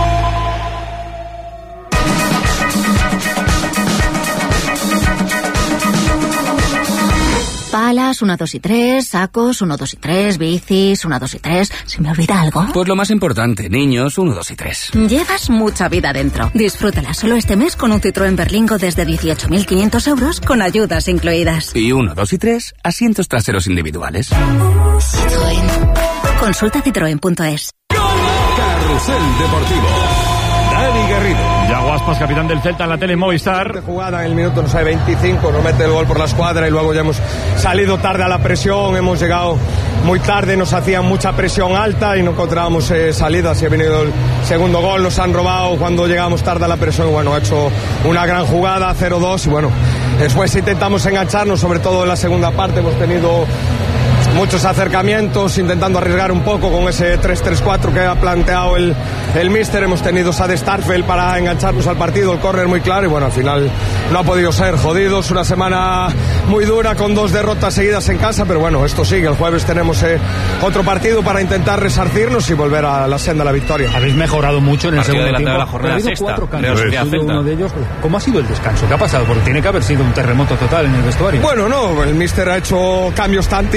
Palas, uno, dos y tres, sacos, uno, dos y tres, bicis, uno, dos y tres. ¿Se me olvida algo? Pues lo más importante, niños, uno, dos y tres. Llevas mucha vida dentro. Disfrútala solo este mes con un Citroën Berlingo desde dieciocho mil quinientos euros con ayudas incluidas. Y uno, dos y tres, asientos traseros individuales. Citroën. Consulta citroen punto es. Carrusel Deportivo. Dani Garrido. Yago Aspas, capitán del Celta en la tele Movistar. De jugada en el minuto, no sé, veinticinco, nos mete el gol por la escuadra, y luego ya hemos salido tarde a la presión, hemos llegado muy tarde, nos hacían mucha presión alta y no encontrábamos eh, salidas, y ha venido el segundo gol, nos han robado cuando llegamos tarde a la presión. Bueno, ha hecho una gran jugada, cero dos, y bueno, después intentamos engancharnos, sobre todo en la segunda parte, hemos tenido muchos acercamientos, intentando arriesgar un poco con ese tres tres cuatro que ha planteado el, el míster. Hemos tenido a de Starfelt para engancharnos al partido, el córner muy claro, y bueno, al final no ha podido ser. Jodidos, una semana muy dura con dos derrotas seguidas en casa, pero bueno, esto sigue. El jueves tenemos eh, otro partido para intentar resarcirnos y volver a la senda de la victoria. Habéis mejorado mucho en el partido segundo tiempo. De la jornada ha habido sexta, cuatro cambios. Uno de ellos, ¿cómo ha sido el descanso? ¿Qué ha pasado? Porque tiene que haber sido un terremoto total en el vestuario. Bueno, no, el míster ha hecho cambios tácticos para intentar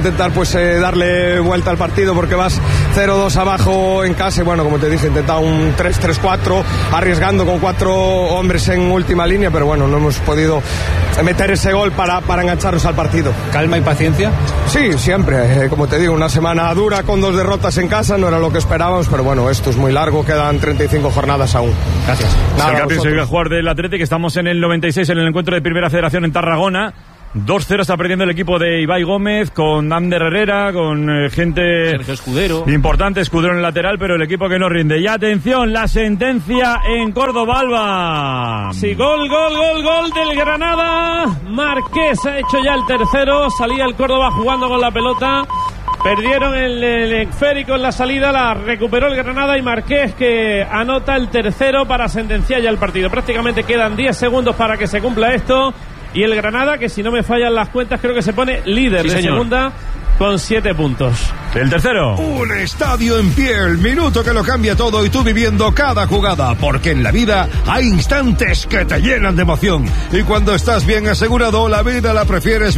intentar pues eh, darle vuelta al partido porque vas cero dos abajo en casa y bueno, como te dije, intentar un tres tres cuatro, arriesgando con cuatro hombres en última línea, pero bueno, no hemos podido meter ese gol para, para engancharnos al partido. ¿Calma y paciencia? Sí, siempre, eh, como te digo, una semana dura con dos derrotas en casa, no era lo que esperábamos, pero bueno, esto es muy largo, quedan treinta y cinco jornadas aún. Gracias. Nada, el campeón sigue a jugar del Atlético, estamos en el noventa y seis en el encuentro de Primera Federación en Tarragona. dos cero está perdiendo el equipo de Ibai Gómez con Ander Herrera, con eh, gente Sergio Escudero. importante, Escudero en el lateral, pero el equipo que no rinde. Y atención, la sentencia en Córdoba, Alba. Sí, gol, gol, gol, gol del Granada. Marqués ha hecho ya el tercero. Salía el Córdoba jugando con la pelota. Perdieron el, el esférico en la salida, la recuperó el Granada y Marqués que anota el tercero para sentenciar ya el partido. Prácticamente quedan diez segundos para que se cumpla esto. Y el Granada, que si no me fallan las cuentas, creo que se pone líder sí, de señor. segunda con siete puntos. El tercero. Un estadio en pie, el minuto que lo cambia todo y tú viviendo cada jugada, porque en la vida hay instantes que te llenan de emoción. Y cuando estás bien asegurado, la vida la prefieres